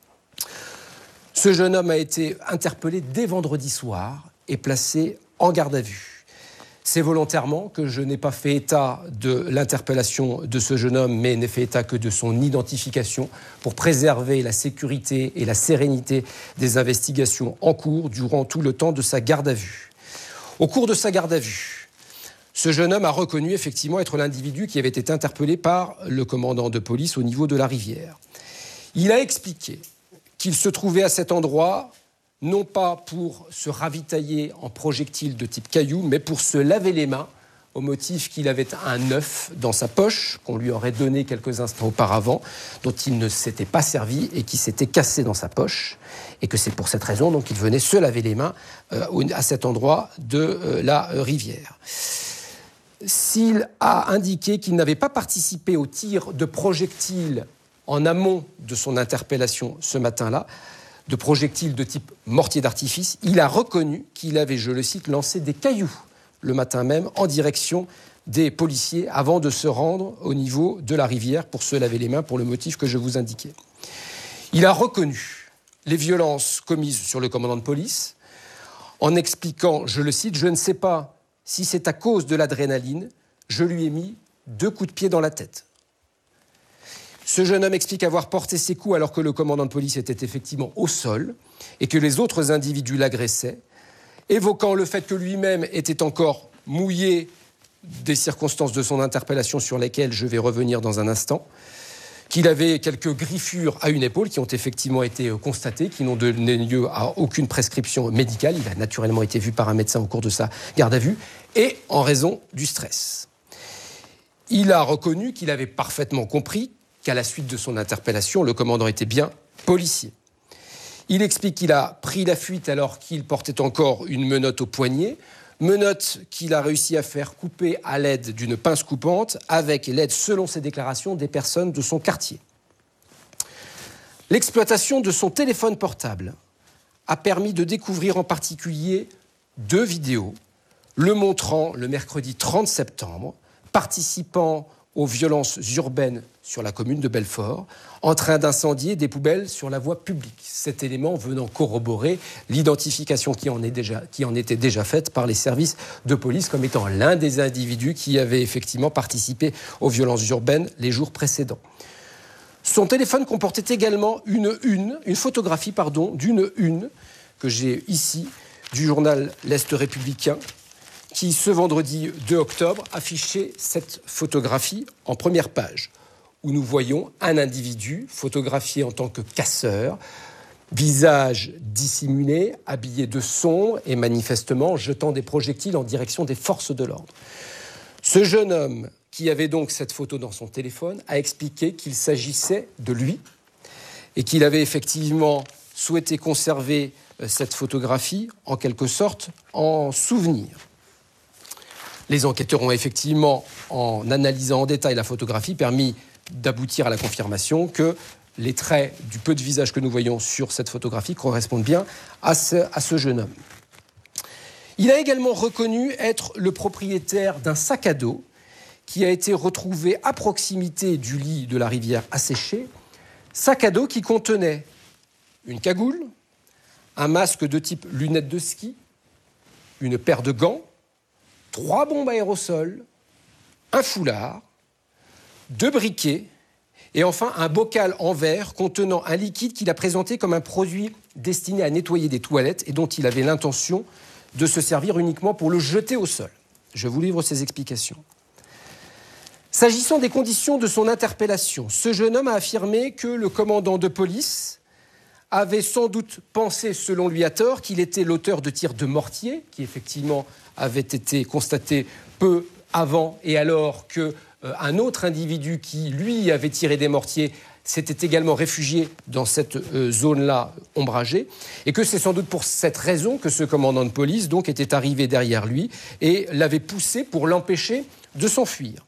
Ce jeune homme a été interpellé dès vendredi soir et placé en garde à vue. C'est volontairement que je n'ai pas fait état de l'interpellation de ce jeune homme, mais n'ai fait état que de son identification pour préserver la sécurité et la sérénité des investigations en cours durant tout le temps de sa garde à vue. Au cours de sa garde à vue, ce jeune homme a reconnu effectivement être l'individu qui avait été interpellé par le commandant de police au niveau de la rivière. Il a expliqué qu'il se trouvait à cet endroit, non pas pour se ravitailler en projectiles de type caillou, mais pour se laver les mains, au motif qu'il avait un œuf dans sa poche, qu'on lui aurait donné quelques instants auparavant, dont il ne s'était pas servi et qui s'était cassé dans sa poche, et que c'est pour cette raison donc, qu'il venait se laver les mains à cet endroit de la rivière. S'il a indiqué qu'il n'avait pas participé au tir de projectiles en amont de son interpellation ce matin-là, de projectiles de type mortier d'artifice, il a reconnu qu'il avait, je le cite, lancé des cailloux le matin même en direction des policiers avant de se rendre au niveau de la rivière pour se laver les mains pour le motif que je vous indiquais. Il a reconnu les violences commises sur le commandant de police en expliquant, je le cite, « Je ne sais pas si c'est à cause de l'adrénaline, je lui ai mis 2 coups de pied dans la tête. Ce jeune homme explique avoir porté ses coups alors que le commandant de police était effectivement au sol et que les autres individus l'agressaient, évoquant le fait que lui-même était encore mouillé des circonstances de son interpellation sur lesquelles je vais revenir dans un instant, qu'il avait quelques griffures à une épaule qui ont effectivement été constatées, qui n'ont donné lieu à aucune prescription médicale. Il a naturellement été vu par un médecin au cours de sa garde à vue, et en raison du stress. Il a reconnu qu'il avait parfaitement compris qu'à la suite de son interpellation, le commandant était bien policier. Il explique qu'il a pris la fuite alors qu'il portait encore une menotte au poignet, menotte qu'il a réussi à faire couper à l'aide d'une pince coupante avec l'aide, selon ses déclarations, des personnes de son quartier. L'exploitation de son téléphone portable a permis de découvrir en particulier 2 vidéos le montrant le mercredi 30 septembre, participant aux violences urbaines sur la commune de Belfort, en train d'incendier des poubelles sur la voie publique. Cet élément venant corroborer l'identification qui en était déjà faite par les services de police comme étant l'un des individus qui avait effectivement participé aux violences urbaines les jours précédents. Son téléphone comportait également une photographie d'une une que j'ai ici du journal L'Est républicain, qui, ce vendredi 2 octobre, affichait cette photographie en première page, où nous voyons un individu photographié en tant que casseur, visage dissimulé, habillé de sombre et manifestement jetant des projectiles en direction des forces de l'ordre. Ce jeune homme, qui avait donc cette photo dans son téléphone, a expliqué qu'il s'agissait de lui et qu'il avait effectivement souhaité conserver cette photographie, en quelque sorte, en souvenir. Les enquêteurs ont effectivement, en analysant en détail la photographie, permis d'aboutir à la confirmation que les traits du peu de visage que nous voyons sur cette photographie correspondent bien à ce jeune homme. Il a également reconnu être le propriétaire d'un sac à dos qui a été retrouvé à proximité du lit de la rivière asséchée, sac à dos qui contenait une cagoule, un masque de type lunettes de ski, une paire de gants, 3 bombes aérosols, un foulard, 2 briquets et enfin un bocal en verre contenant un liquide qu'il a présenté comme un produit destiné à nettoyer des toilettes et dont il avait l'intention de se servir uniquement pour le jeter au sol. Je vous livre ces explications. S'agissant des conditions de son interpellation, ce jeune homme a affirmé que le commandant de police avait sans doute pensé, selon lui à tort, qu'il était l'auteur de tirs de mortier, qui effectivement avait été constaté peu avant et alors qu'un autre individu qui, lui, avait tiré des mortiers s'était également réfugié dans cette zone-là ombragée et que c'est sans doute pour cette raison que ce commandant de police donc était arrivé derrière lui et l'avait poussé pour l'empêcher de s'enfuir.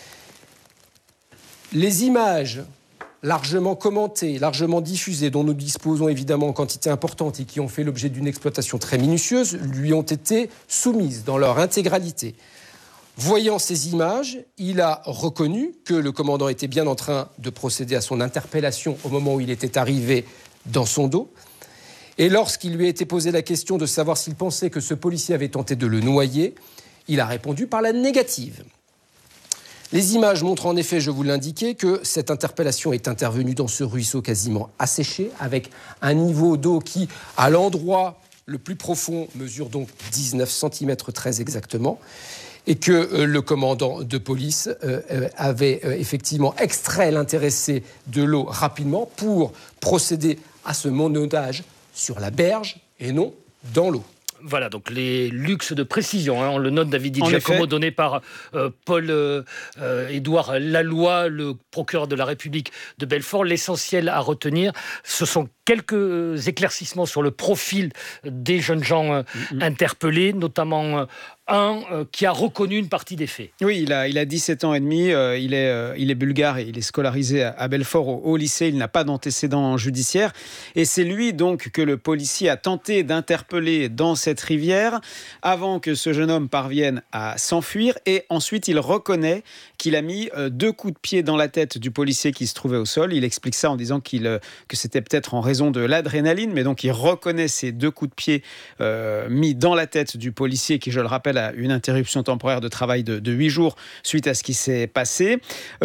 Les images largement commentées, largement diffusées, dont nous disposons évidemment en quantité importante et qui ont fait l'objet d'une exploitation très minutieuse, lui ont été soumises dans leur intégralité. Voyant ces images, il a reconnu que le commandant était bien en train de procéder à son interpellation au moment où il était arrivé dans son dos. Et lorsqu'il lui a été posé la question de savoir s'il pensait que ce policier avait tenté de le noyer, il a répondu par la négative. Les images montrent en effet, je vous l'indiquais, que cette interpellation est intervenue dans ce ruisseau quasiment asséché, avec un niveau d'eau qui, à l'endroit le plus profond, mesure donc 19 cm très exactement, et que le commandant de police avait effectivement extrait l'intéressé de l'eau rapidement pour procéder à ce monodage sur la berge et non dans l'eau. Voilà, donc les luxes de précision, on le note, David Di Giacomo, donné par Paul-Édouard Laloy, le procureur de la République de Belfort. L'essentiel à retenir, ce sont quelques éclaircissements sur le profil des jeunes gens interpellés, notamment un qui a reconnu une partie des faits. Oui, il a 17 ans et demi, il est bulgare et il est scolarisé à Belfort au lycée, il n'a pas d'antécédent judiciaire et c'est lui donc que le policier a tenté d'interpeller dans cette rivière avant que ce jeune homme parvienne à s'enfuir et ensuite il reconnaît qu'il a mis 2 coups de pied dans la tête du policier qui se trouvait au sol. Il explique ça en disant que c'était peut-être en raison raison de l'adrénaline, mais donc il reconnaît ces 2 coups de pied mis dans la tête du policier qui, je le rappelle, a une interruption temporaire de travail de 8 jours suite à ce qui s'est passé.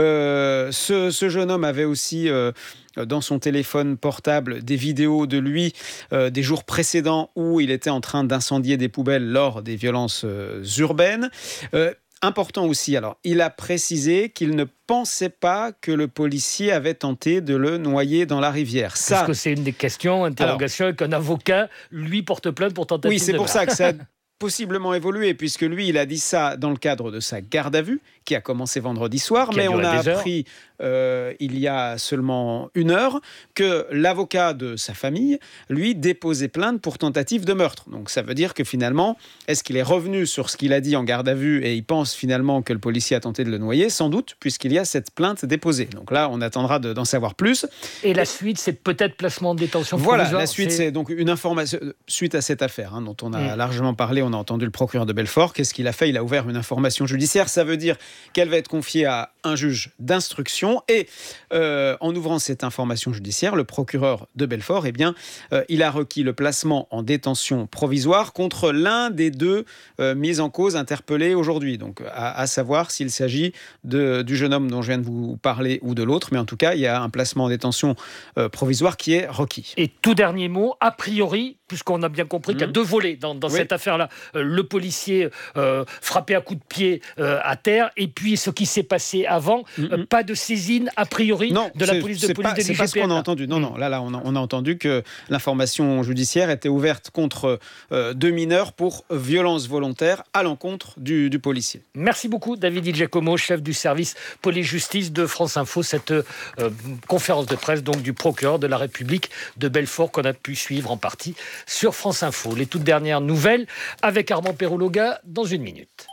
Ce jeune homme avait aussi dans son téléphone portable des vidéos de lui des jours précédents où il était en train d'incendier des poubelles lors des violences urbaines. Important aussi, alors, il a précisé qu'il ne pensait pas que le policier avait tenté de le noyer dans la rivière. Parce que c'est une des questions, interrogations, qu'un avocat, lui, porte plainte pour tentative de meurtre. Oui, c'est pour ça que ça a possiblement évolué, puisque lui, il a dit ça dans le cadre de sa garde à vue, qui a commencé vendredi soir, mais on a appris il y a seulement 1 heure que l'avocat de sa famille, lui, déposait plainte pour tentative de meurtre. Donc ça veut dire que finalement, est-ce qu'il est revenu sur ce qu'il a dit en garde à vue et il pense finalement que le policier a tenté de le noyer? Sans doute, puisqu'il y a cette plainte déposée. Donc là, on attendra d'en savoir plus. Et la suite, c'est peut-être placement en détention provisoire. Voilà, la suite, c'est donc une information suite à cette affaire dont on a largement parlé. On a entendu le procureur de Belfort. Qu'est-ce qu'il a fait? Il a ouvert une information judiciaire. Ça veut dire qu'elle va être confiée à un juge d'instruction. Et en ouvrant cette information judiciaire, le procureur de Belfort, il a requis le placement en détention provisoire contre l'un des 2 mis en cause interpellés aujourd'hui. Donc, à savoir s'il s'agit du jeune homme dont je viens de vous parler ou de l'autre. Mais en tout cas, il y a un placement en détention provisoire qui est requis. Et tout dernier mot, a priori, puisqu'on a bien compris qu'il y a 2 volets dans cette affaire-là. Le policier frappé à coups de pied à terre, et puis ce qui s'est passé avant, pas de saisine a priori de la police de l'IGPN. C'est pas ce qu'on a entendu. Non, là, on a entendu que l'information judiciaire était ouverte contre 2 mineurs pour violence volontaire à l'encontre du policier. Merci beaucoup, David Di Giacomo, chef du service police-justice de France Info. Cette conférence de presse donc du procureur de la République de Belfort qu'on a pu suivre en partie sur France Info. Les toutes dernières nouvelles avec Armand Perrologa dans 1 minute.